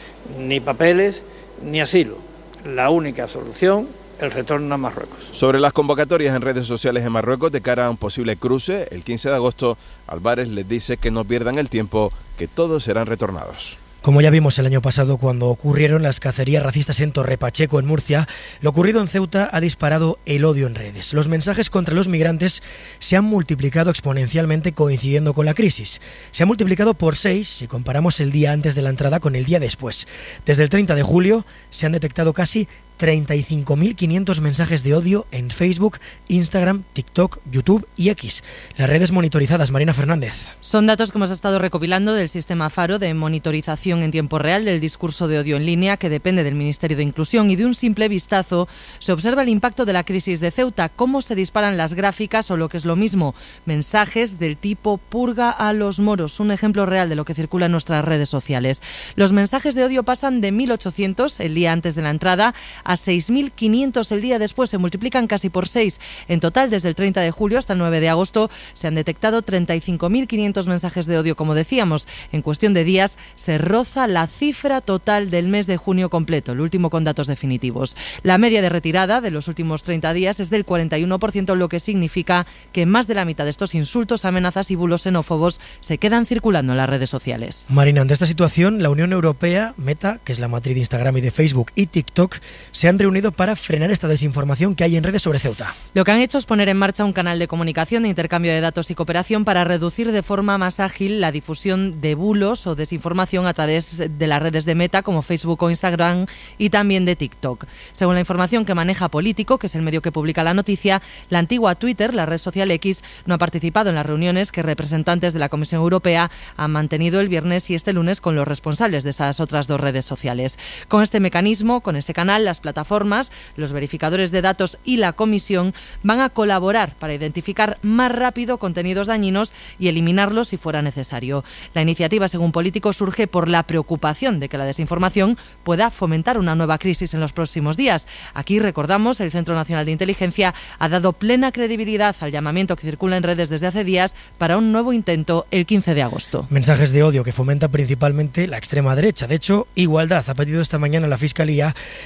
Ni papeles, ni asilo. La única solución, el retorno a Marruecos. Sobre las convocatorias en redes sociales en Marruecos de cara a un posible cruce, el quince de agosto, Álvarez les dice que no pierdan el tiempo, que todos serán retornados. Como ya vimos el año pasado cuando ocurrieron las cacerías racistas en Torre Pacheco, en Murcia, lo ocurrido en Ceuta ha disparado el odio en redes. Los mensajes contra los migrantes se han multiplicado exponencialmente coincidiendo con la crisis. Se ha multiplicado por seis si comparamos el día antes de la entrada con el día después. Desde el treinta de julio se han detectado casi treinta y cinco mil quinientos mensajes de odio en Facebook, Instagram, TikTok, YouTube y X. Las redes monitorizadas, Marina Fernández. Son datos que hemos estado recopilando del sistema Faro de monitorización en tiempo real del discurso de odio en línea, que depende del Ministerio de Inclusión, y de un simple vistazo se observa el impacto de la crisis de Ceuta, cómo se disparan las gráficas o, lo que es lo mismo, mensajes del tipo purga a los moros, un ejemplo real de lo que circula en nuestras redes sociales. Los mensajes de odio pasan de mil ochocientos el día antes de la entrada a seis mil quinientos el día después, se multiplican casi por seis. En total, desde el treinta de julio hasta el nueve de agosto, se han detectado treinta y cinco mil quinientos mensajes de odio, como decíamos. En cuestión de días, se roza la cifra total del mes de junio completo, el último con datos definitivos. La media de retirada de los últimos treinta días es del cuarenta y uno por ciento, lo que significa que más de la mitad de estos insultos, amenazas y bulos xenófobos se quedan circulando en las redes sociales. Marina, ante esta situación, la Unión Europea, Meta, que es la matriz de Instagram y de Facebook, y TikTok, se han reunido para frenar esta desinformación que hay en redes sobre Ceuta. Lo que han hecho es poner en marcha un canal de comunicación, de intercambio de datos y cooperación para reducir de forma más ágil la difusión de bulos o desinformación a través de las redes de Meta como Facebook o Instagram, y también de TikTok. Según la información que maneja Político, que es el medio que publica la noticia, la antigua Twitter, la red social X, no ha participado en las reuniones que representantes de la Comisión Europea han mantenido el viernes y este lunes con los responsables de esas otras dos redes sociales. Con este mecanismo, con este canal, las plataformas, los verificadores de datos y la Comisión van a colaborar para identificar más rápido contenidos dañinos y eliminarlos si fuera necesario. La iniciativa, según Político, surge por la preocupación de que la desinformación pueda fomentar una nueva crisis en los próximos días. Aquí, recordamos, el Centro Nacional de Inteligencia ha dado plena credibilidad al llamamiento que circula en redes desde hace días para un nuevo intento el quince de agosto. Mensajes de odio que fomentan principalmente la extrema derecha. De hecho, Igualdad ha pedido esta mañana a la Fiscalía que actúe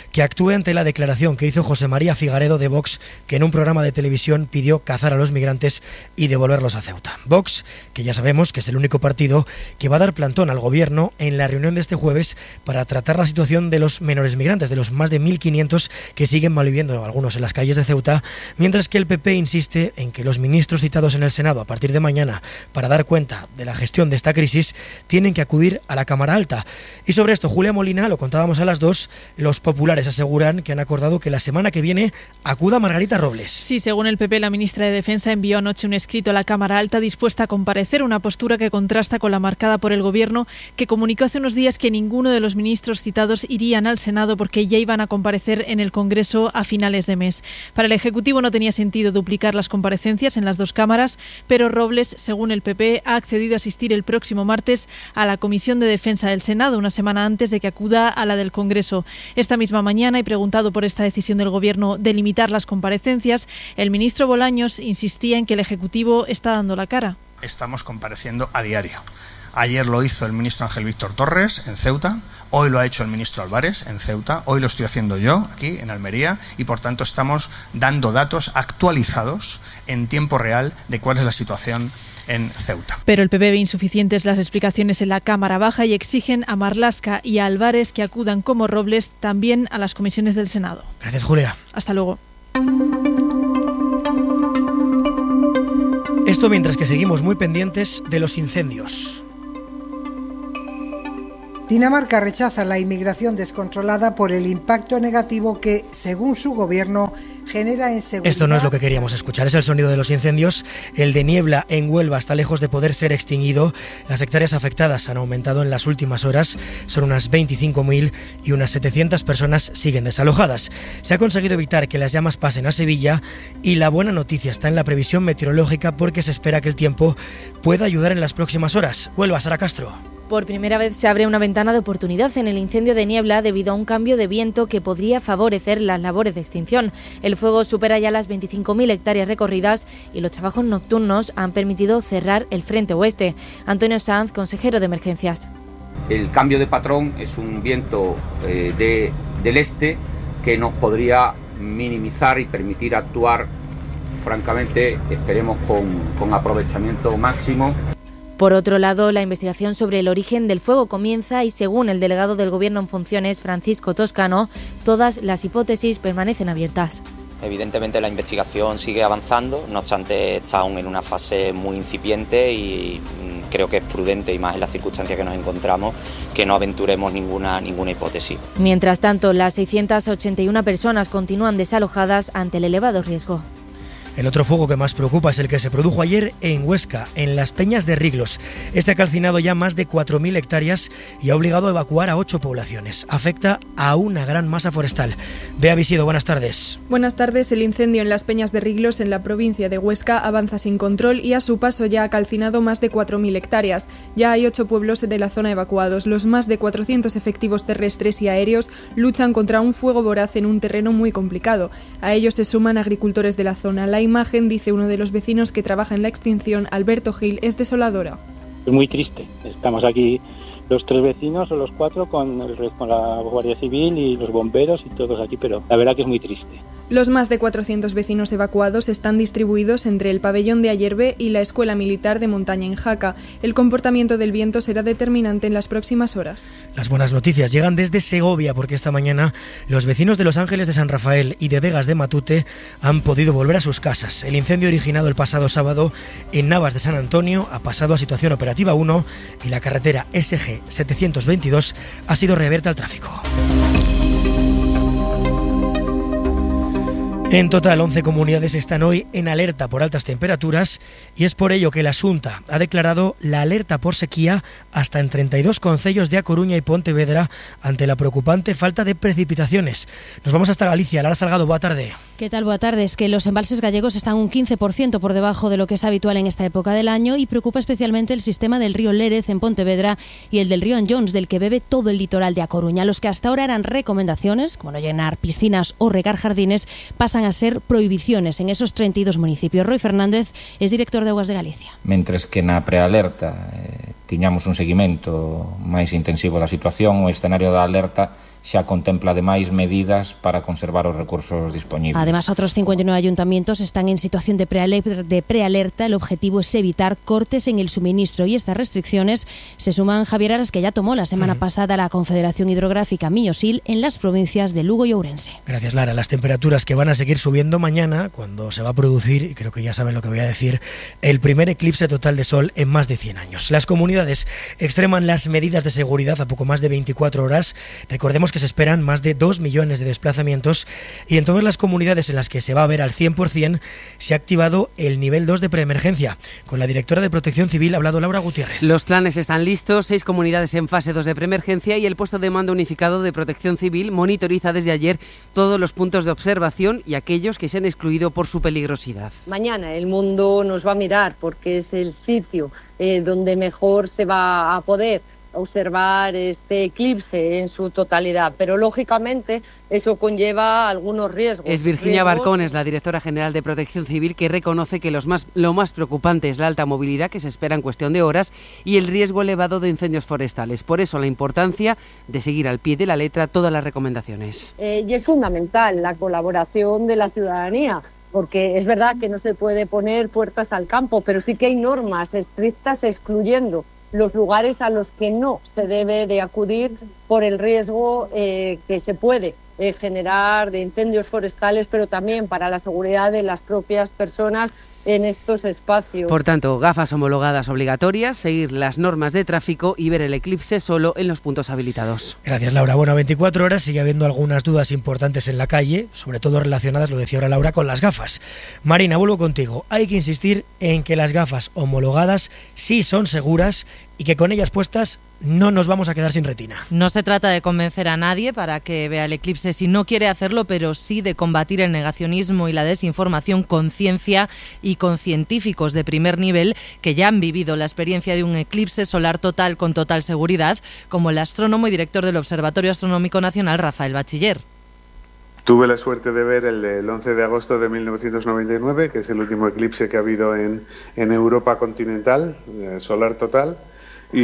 sube ante la declaración que hizo José María Figaredo de Vox, que en un programa de televisión pidió cazar a los migrantes y devolverlos a Ceuta. Vox, que ya sabemos que es el único partido que va a dar plantón al gobierno en la reunión de este jueves para tratar la situación de los menores migrantes, de los más de mil quinientos que siguen malviviendo algunos en las calles de Ceuta, mientras que el P P insiste en que los ministros citados en el Senado a partir de mañana para dar cuenta de la gestión de esta crisis tienen que acudir a la Cámara Alta. Y sobre esto, Julia Molina, lo contábamos a las dos, los populares aseguran que han acordado que la semana que viene acuda Margarita Robles. Sí, según el P P, la ministra de Defensa envió anoche un escrito a la Cámara Alta dispuesta a comparecer, una postura que contrasta con la marcada por el Gobierno, que comunicó hace unos días que ninguno de los ministros citados irían al Senado porque ya iban a comparecer en el Congreso a finales de mes. Para el Ejecutivo no tenía sentido duplicar las comparecencias en las dos cámaras, pero Robles, según el P P, ha accedido a asistir el próximo martes a la Comisión de Defensa del Senado, una semana antes de que acuda a la del Congreso. Esta misma mañana, y preguntado por esta decisión del Gobierno de limitar las comparecencias, el ministro Bolaños insistía en que el Ejecutivo está dando la cara. Estamos compareciendo a diario. Ayer lo hizo el ministro Ángel Víctor Torres en Ceuta, hoy lo ha hecho el ministro Álvarez en Ceuta, hoy lo estoy haciendo yo aquí en Almería y por tanto estamos dando datos actualizados en tiempo real de cuál es la situación en Ceuta. Pero el P P ve insuficientes las explicaciones en la Cámara Baja y exigen a Marlaska y a Álvarez que acudan como Robles también a las comisiones del Senado. Gracias, Julia. Hasta luego. Esto mientras que seguimos muy pendientes de los incendios. Dinamarca rechaza la inmigración descontrolada por el impacto negativo que, según su gobierno, genera en seguridad. Esto no es lo que queríamos escuchar, es el sonido de los incendios. El de niebla en Huelva está lejos de poder ser extinguido. Las hectáreas afectadas han aumentado en las últimas horas, son unas veinticinco mil y unas setecientas personas siguen desalojadas. Se ha conseguido evitar que las llamas pasen a Sevilla y la buena noticia está en la previsión meteorológica porque se espera que el tiempo pueda ayudar en las próximas horas. Huelva, Sara Castro. Por primera vez se abre una ventana de oportunidad en el incendio de niebla debido a un cambio de viento que podría favorecer las labores de extinción. El fuego supera ya las veinticinco mil hectáreas recorridas y los trabajos nocturnos han permitido cerrar el frente oeste. Antonio Sanz, consejero de emergencias. El cambio de patrón es un viento eh, de, del este que nos podría minimizar y permitir actuar, francamente, esperemos con, con aprovechamiento máximo. Por otro lado, la investigación sobre el origen del fuego comienza y, según el delegado del Gobierno en funciones, Francisco Toscano, todas las hipótesis permanecen abiertas. Evidentemente la investigación sigue avanzando, no obstante está aún en una fase muy incipiente y creo que es prudente, y más en las circunstancias que nos encontramos, que no aventuremos ninguna, ninguna hipótesis. Mientras tanto, las seiscientas ochenta y una personas continúan desalojadas ante el elevado riesgo. El otro fuego que más preocupa es el que se produjo ayer en Huesca, en las Peñas de Riglos. Este ha calcinado ya más de cuatro mil hectáreas y ha obligado a evacuar a ocho poblaciones. Afecta a una gran masa forestal. Bea Visido, buenas tardes. Buenas tardes. El incendio en las Peñas de Riglos, en la provincia de Huesca, avanza sin control y a su paso ya ha calcinado más de cuatro mil hectáreas. Ya hay ocho pueblos de la zona evacuados. Los más de cuatrocientos efectivos terrestres y aéreos luchan contra un fuego voraz en un terreno muy complicado. A ellos se suman agricultores de la zona. La imagen, dice uno de los vecinos que trabaja en la extinción, Alberto Gil, es desoladora. Es muy triste. Estamos aquí los tres vecinos o los cuatro con, el, con la Guardia Civil y los bomberos y todos aquí, pero la verdad que es muy triste. Los más de cuatrocientos vecinos evacuados están distribuidos entre el pabellón de Ayerbe y la Escuela Militar de Montaña en Jaca. El comportamiento del viento será determinante en las próximas horas. Las buenas noticias llegan desde Segovia, porque esta mañana los vecinos de Los Ángeles de San Rafael y de Vegas de Matute han podido volver a sus casas. El incendio originado el pasado sábado en Navas de San Antonio ha pasado a situación operativa uno y la carretera S G setecientos veintidós ha sido reabierta al tráfico. En total, once comunidades están hoy en alerta por altas temperaturas y es por ello que la Xunta ha declarado la alerta por sequía hasta en treinta y dos concellos de A Coruña y Pontevedra ante la preocupante falta de precipitaciones. Nos vamos hasta Galicia. Lara Salgado, boa tarde. ¿Qué tal? Boa tarde. Es que los embalses gallegos están un quince por ciento por debajo de lo que es habitual en esta época del año y preocupa especialmente el sistema del río Lérez en Pontevedra y el del río Anllóns, del que bebe todo el litoral de A Coruña. Los que hasta ahora eran recomendaciones, como no llenar piscinas o regar jardines, pasan a ser prohibiciones en esos treinta y dos municipios. Roy Fernández es director de Aguas de Galicia. Mentres que na prealerta eh, tiñamos un seguimento máis intensivo da situación, o escenario da alerta xa contempla ademais medidas para conservar os recursos disponibles. Además, otros cincuenta y nueve ayuntamientos están en situación de prealerta. De prealerta. El objetivo es evitar cortes en el suministro y estas restricciones se suman, Javier, a las que ya tomó la semana uh-huh. pasada la Confederación Hidrográfica Miñosil en las provincias de Lugo y Ourense. Gracias, Lara. Las temperaturas que van a seguir subiendo mañana, cuando se va a producir, y creo que ya saben lo que voy a decir, el primer eclipse total de sol en más de cien años. Las comunidades extreman las medidas de seguridad a poco más de veinticuatro horas. Recordemos que se esperan más de dos millones de desplazamientos y en todas las comunidades en las que se va a ver al cien por ciento se ha activado el nivel dos de preemergencia. Con la directora de Protección Civil ha hablado Laura Gutiérrez. Los planes están listos, seis comunidades en fase dos de preemergencia y el puesto de mando unificado de Protección Civil monitoriza desde ayer todos los puntos de observación y aquellos que se han excluido por su peligrosidad. Mañana el mundo nos va a mirar porque es el sitio eh, donde mejor se va a poder observar este eclipse en su totalidad, pero lógicamente eso conlleva algunos riesgos. Es Virginia Barcones, la directora general de Protección Civil, que reconoce que los más, lo más preocupante es la alta movilidad, que se espera en cuestión de horas, y el riesgo elevado de incendios forestales. Por eso la importancia de seguir al pie de la letra todas las recomendaciones. Eh, y es fundamental la colaboración de la ciudadanía, porque es verdad que no se puede poner puertas al campo, pero sí que hay normas estrictas excluyendo los lugares a los que no se debe de acudir por el riesgo eh, que se puede eh, generar de incendios forestales, pero también para la seguridad de las propias personas en estos espacios. Por tanto, gafas homologadas obligatorias, seguir las normas de tráfico y ver el eclipse solo en los puntos habilitados. Gracias, Laura. Bueno, a veinticuatro horas sigue habiendo algunas dudas importantes en la calle, sobre todo relacionadas, lo decía ahora Laura, con las gafas. Marina, vuelvo contigo. Hay que insistir en que las gafas homologadas sí son seguras y que con ellas puestas no nos vamos a quedar sin retina. No se trata de convencer a nadie para que vea el eclipse si no quiere hacerlo, pero sí de combatir el negacionismo y la desinformación con ciencia y con científicos de primer nivel que ya han vivido la experiencia de un eclipse solar total con total seguridad, como el astrónomo y director del Observatorio Astronómico Nacional, Rafael Bachiller. Tuve la suerte de ver el, el once de agosto de mil novecientos noventa y nueve, que es el último eclipse que ha habido en, en Europa continental, eh, solar total. Y,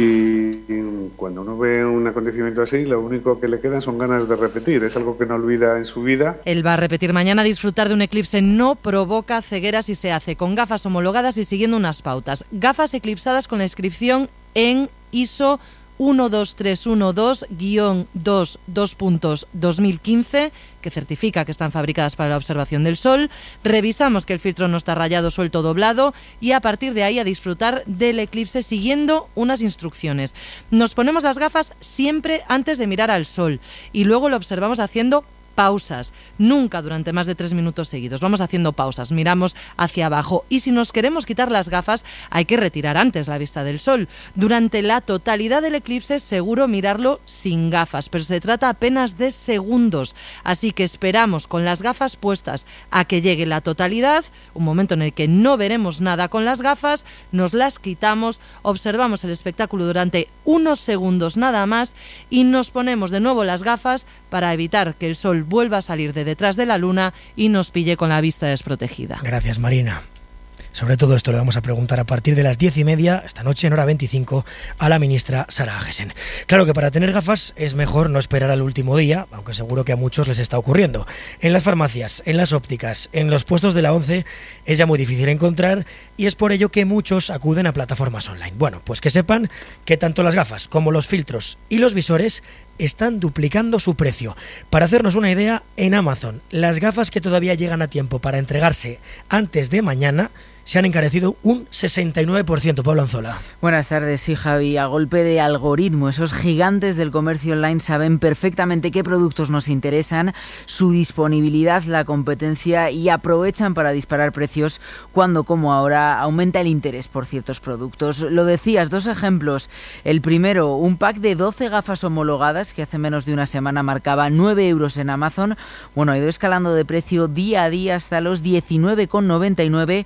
y cuando uno ve un acontecimiento así, lo único que le quedan son ganas de repetir. Es algo que no olvida en su vida. Él va a repetir mañana. Disfrutar de un eclipse no provoca ceguera si se hace con gafas homologadas y siguiendo unas pautas. Gafas eclipsadas con la inscripción en I S O uno dos tres uno dos guión dos dos puntos dos mil quince, que certifica que están fabricadas para la observación del sol. Revisamos que el filtro no está rayado, suelto, doblado, y a partir de ahí a disfrutar del eclipse siguiendo unas instrucciones. Nos ponemos las gafas siempre antes de mirar al sol y luego lo observamos haciendo pausas, nunca durante más de tres minutos seguidos. Vamos haciendo pausas, miramos hacia abajo y si nos queremos quitar las gafas hay que retirar antes la vista del sol. Durante la totalidad del eclipse es seguro mirarlo sin gafas, pero se trata apenas de segundos, así que esperamos con las gafas puestas a que llegue la totalidad, un momento en el que no veremos nada con las gafas, nos las quitamos, observamos el espectáculo durante unos segundos nada más y nos ponemos de nuevo las gafas para evitar que el sol vuelva a salir de detrás de la luna y nos pille con la vista desprotegida. Gracias, Marina. Sobre todo esto le vamos a preguntar a partir de las diez y media, esta noche en hora veinticinco, a la ministra Sara Agesen. Claro que para tener gafas es mejor no esperar al último día, aunque seguro que a muchos les está ocurriendo. En las farmacias, en las ópticas, en los puestos de la ONCE es ya muy difícil encontrar y es por ello que muchos acuden a plataformas online. Bueno, pues que sepan que tanto las gafas como los filtros y los visores están duplicando su precio. Para hacernos una idea, en Amazon, las gafas que todavía llegan a tiempo para entregarse antes de mañana se han encarecido un sesenta y nueve por ciento. Pablo Anzola. Buenas tardes, sí, Javi. A golpe de algoritmo, esos gigantes del comercio online saben perfectamente qué productos nos interesan, su disponibilidad, la competencia y aprovechan para disparar precios cuando, como ahora, aumenta el interés por ciertos productos. Lo decías, dos ejemplos. El primero, un pack de doce gafas homologadas que hace menos de una semana marcaba nueve euros en Amazon. Bueno, ha ido escalando de precio día a día hasta los diecinueve con noventa y nueve, que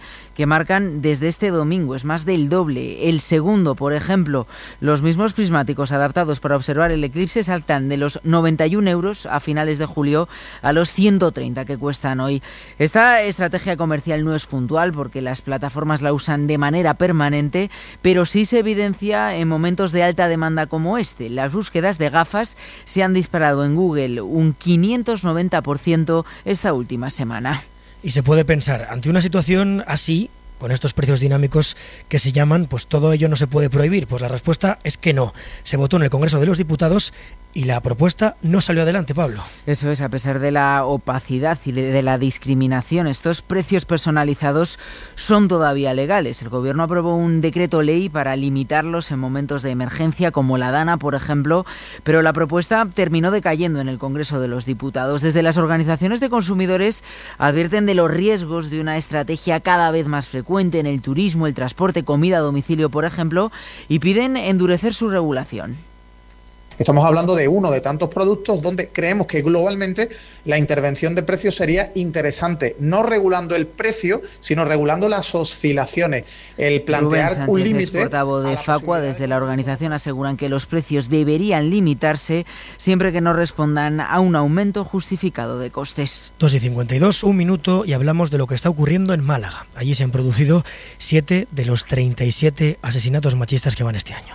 marcan desde este domingo, es más del doble. El segundo, por ejemplo, los mismos prismáticos adaptados para observar el eclipse saltan de los noventa y un euros a finales de julio a los ciento treinta que cuestan hoy. Esta estrategia comercial no es puntual porque las plataformas la usan de manera permanente, pero sí se evidencia en momentos de alta demanda como este. Las búsquedas de gafas se han disparado en Google un quinientos noventa por ciento esta última semana. Y se puede pensar, ante una situación así, con estos precios dinámicos que se llaman, pues todo ello no se puede prohibir. Pues la respuesta es que no. Se votó en el Congreso de los Diputados y la propuesta no salió adelante, Pablo. Eso es, a pesar de la opacidad y de la discriminación, estos precios personalizados son todavía legales. El Gobierno aprobó un decreto ley para limitarlos en momentos de emergencia, como la Dana, por ejemplo, pero la propuesta terminó decayendo en el Congreso de los Diputados. Desde las organizaciones de consumidores advierten de los riesgos de una estrategia cada vez más frecuente en el turismo, el transporte, comida a domicilio, por ejemplo, y piden endurecer su regulación. Estamos hablando de uno de tantos productos donde creemos que globalmente la intervención de precios sería interesante, no regulando el precio, sino regulando las oscilaciones. El plantear Rubén un Sánchez, límite. portavoz de Facua, desde la organización aseguran que los precios deberían limitarse siempre que no respondan a un aumento justificado de costes. dos y cincuenta y dos, un minuto, y hablamos de lo que está ocurriendo en Málaga. Allí se han producido siete de los treinta y siete asesinatos machistas que van este año.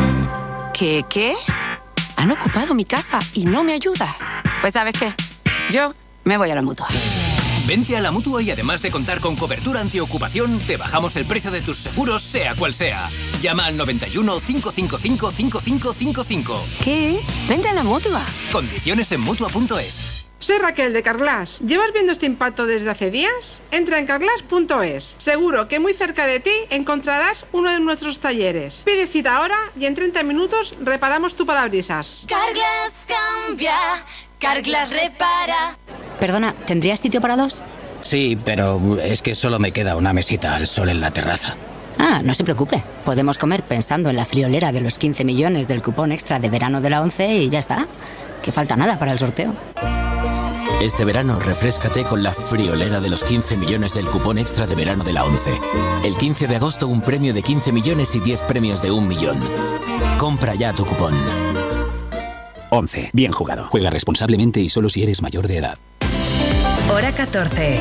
¿Qué? ¿Qué? Han ocupado mi casa y no me ayuda. Pues ¿sabes qué? Yo me voy a la Mutua. Vente a la Mutua y además de contar con cobertura antiocupación, te bajamos el precio de tus seguros, sea cual sea. Llama al noventa y uno, cinco cinco cinco, cinco cinco cinco cinco. ¿Qué? Vente a la Mutua. Condiciones en Mutua punto es. Soy Raquel de Carglass. ¿Llevas viendo este impacto desde hace días? Entra en carglass punto es. Seguro que muy cerca de ti encontrarás uno de nuestros talleres. Pide cita ahora y en treinta minutos reparamos tu parabrisas. Carglass cambia, Carglass repara. Perdona, ¿tendrías sitio para dos? Sí, pero es que solo me queda una mesita al sol en la terraza. Ah, no se preocupe. Podemos comer pensando en la friolera de los quince millones del cupón extra de verano de la ONCE y ya está. Que falta nada para el sorteo. Este verano refréscate con la friolera de los quince millones del cupón extra de verano de la ONCE. El quince de agosto un premio de quince millones y diez premios de un millón. Compra ya tu cupón. ONCE. Bien jugado. Juega responsablemente y solo si eres mayor de edad. Hora catorce.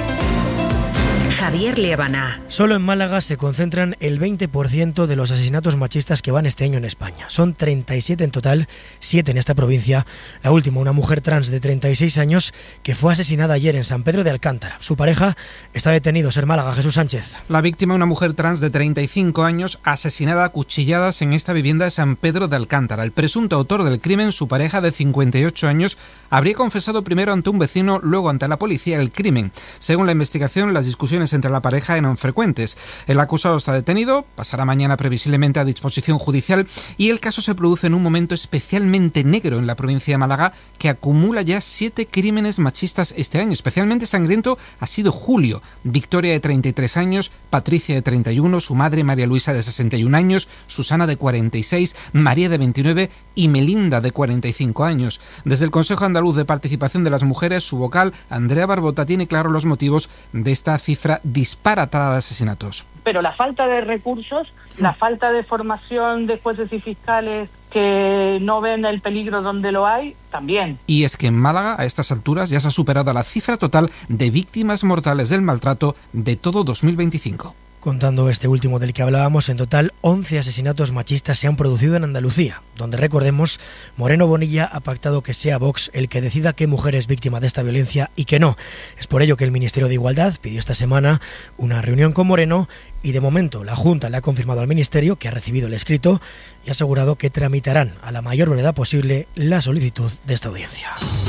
Javier Liébana. Solo en Málaga se concentran el veinte por ciento de los asesinatos machistas que van este año en España. Son treinta y siete en total, siete en esta provincia. La última, una mujer trans de treinta y seis años que fue asesinada ayer en San Pedro de Alcántara. Su pareja está detenido, en Málaga. Jesús Sánchez. La víctima, una mujer trans de treinta y cinco años, asesinada a cuchilladas en esta vivienda de San Pedro de Alcántara. El presunto autor del crimen, su pareja de cincuenta y ocho años, habría confesado primero ante un vecino, luego ante la policía el crimen. Según la investigación, las discusiones entre la pareja eran frecuentes. El acusado está detenido, pasará mañana previsiblemente a disposición judicial y el caso se produce en un momento especialmente negro en la provincia de Málaga, que acumula ya siete crímenes machistas este año. Especialmente sangriento ha sido julio. Victoria, de treinta y tres años, Patricia, de treinta y uno, su madre María Luisa, de sesenta y un años, Susana, de cuarenta y seis, María, de veintinueve y Melinda, de cuarenta y cinco años. Desde el Consejo Andaluz de Participación de las Mujeres, su vocal, Andrea Barbota, tiene claros los motivos de esta cifra disparatada de asesinatos. Pero la falta de recursos, la falta de formación de jueces y fiscales que no ven el peligro donde lo hay, también. Y es que en Málaga, a estas alturas, ya se ha superado la cifra total de víctimas mortales del maltrato de todo dos mil veinticinco. Contando este último del que hablábamos, en total once asesinatos machistas se han producido en Andalucía, donde, recordemos, Moreno Bonilla ha pactado que sea Vox el que decida qué mujer es víctima de esta violencia y que no. Es por ello que el Ministerio de Igualdad pidió esta semana una reunión con Moreno y, de momento, la Junta le ha confirmado al Ministerio que ha recibido el escrito y ha asegurado que tramitarán a la mayor brevedad posible la solicitud de esta audiencia.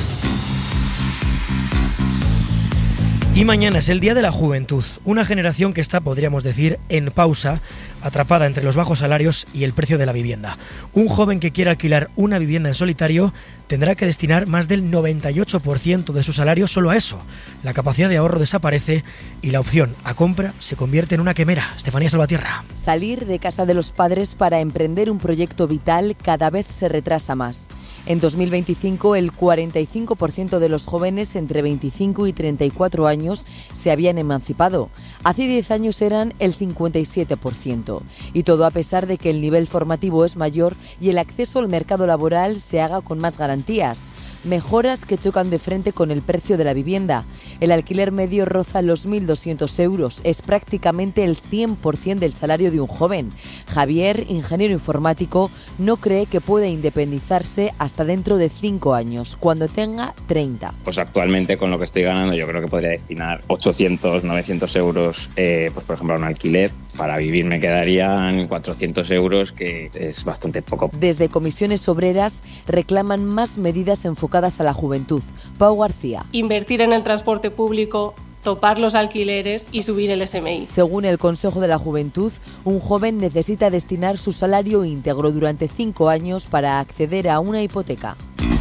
Y mañana es el Día de la Juventud, una generación que está, podríamos decir, en pausa, atrapada entre los bajos salarios y el precio de la vivienda. Un joven que quiera alquilar una vivienda en solitario tendrá que destinar más del noventa y ocho por ciento de su salario solo a eso. La capacidad de ahorro desaparece y la opción a compra se convierte en una quimera. Estefanía Salvatierra. Salir de casa de los padres para emprender un proyecto vital cada vez se retrasa más. En dos mil veinticinco, el cuarenta y cinco por ciento de los jóvenes entre veinticinco y treinta y cuatro años se habían emancipado. Hace diez años eran el cincuenta y siete por ciento. Y todo a pesar de que el nivel formativo es mayor y el acceso al mercado laboral se haga con más garantías. Mejoras que chocan de frente con el precio de la vivienda. El alquiler medio roza los mil doscientos euros. Es prácticamente el cien por ciento del salario de un joven. Javier, ingeniero informático, no cree que pueda independizarse hasta dentro de cinco años, cuando tenga treinta. Pues actualmente con lo que estoy ganando yo creo que podría destinar ochocientos, novecientos euros, eh, pues por ejemplo a un alquiler. Para vivir me quedarían cuatrocientos euros, que es bastante poco. Desde Comisiones Obreras reclaman más medidas enfocadas a la juventud. Pau García. Invertir en el transporte público, topar los alquileres y subir el S M I. Según el Consejo de la Juventud, un joven necesita destinar su salario íntegro durante cinco años para acceder a una hipoteca.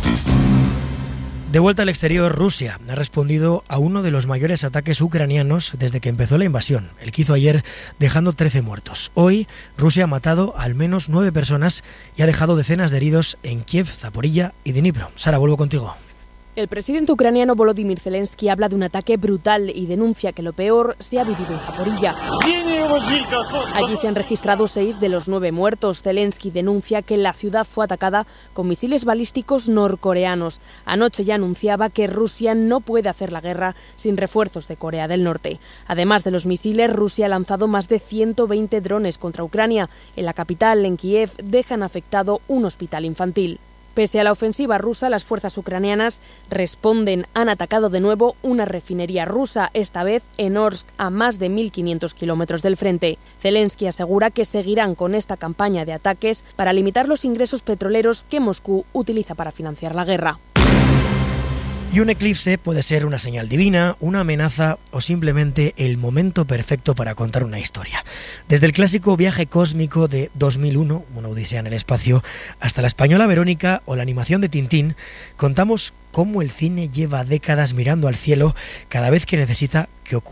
De vuelta al exterior, Rusia ha respondido a uno de los mayores ataques ucranianos desde que empezó la invasión, el que hizo ayer dejando trece muertos. Hoy, Rusia ha matado al menos nueve personas y ha dejado decenas de heridos en Kiev, Zaporilla y Dnipro. Sara, vuelvo contigo. El presidente ucraniano Volodymyr Zelensky habla de un ataque brutal y denuncia que lo peor se ha vivido en Zaporilla. Allí se han registrado seis de los nueve muertos. Zelensky denuncia que la ciudad fue atacada con misiles balísticos norcoreanos. Anoche ya anunciaba que Rusia no puede hacer la guerra sin refuerzos de Corea del Norte. Además de los misiles, Rusia ha lanzado más de ciento veinte drones contra Ucrania. En la capital, en Kiev, dejan afectado un hospital infantil. Pese a la ofensiva rusa, las fuerzas ucranianas responden. Han atacado de nuevo una refinería rusa, esta vez en Orsk, a más de mil quinientos kilómetros del frente. Zelensky asegura que seguirán con esta campaña de ataques para limitar los ingresos petroleros que Moscú utiliza para financiar la guerra. Y un eclipse puede ser una señal divina, una amenaza o simplemente el momento perfecto para contar una historia. Desde el clásico Viaje cósmico de dos mil uno, una odisea en el espacio, hasta la española Verónica o la animación de Tintín, contamos cómo el cine lleva décadas mirando al cielo cada vez que necesita que ocurra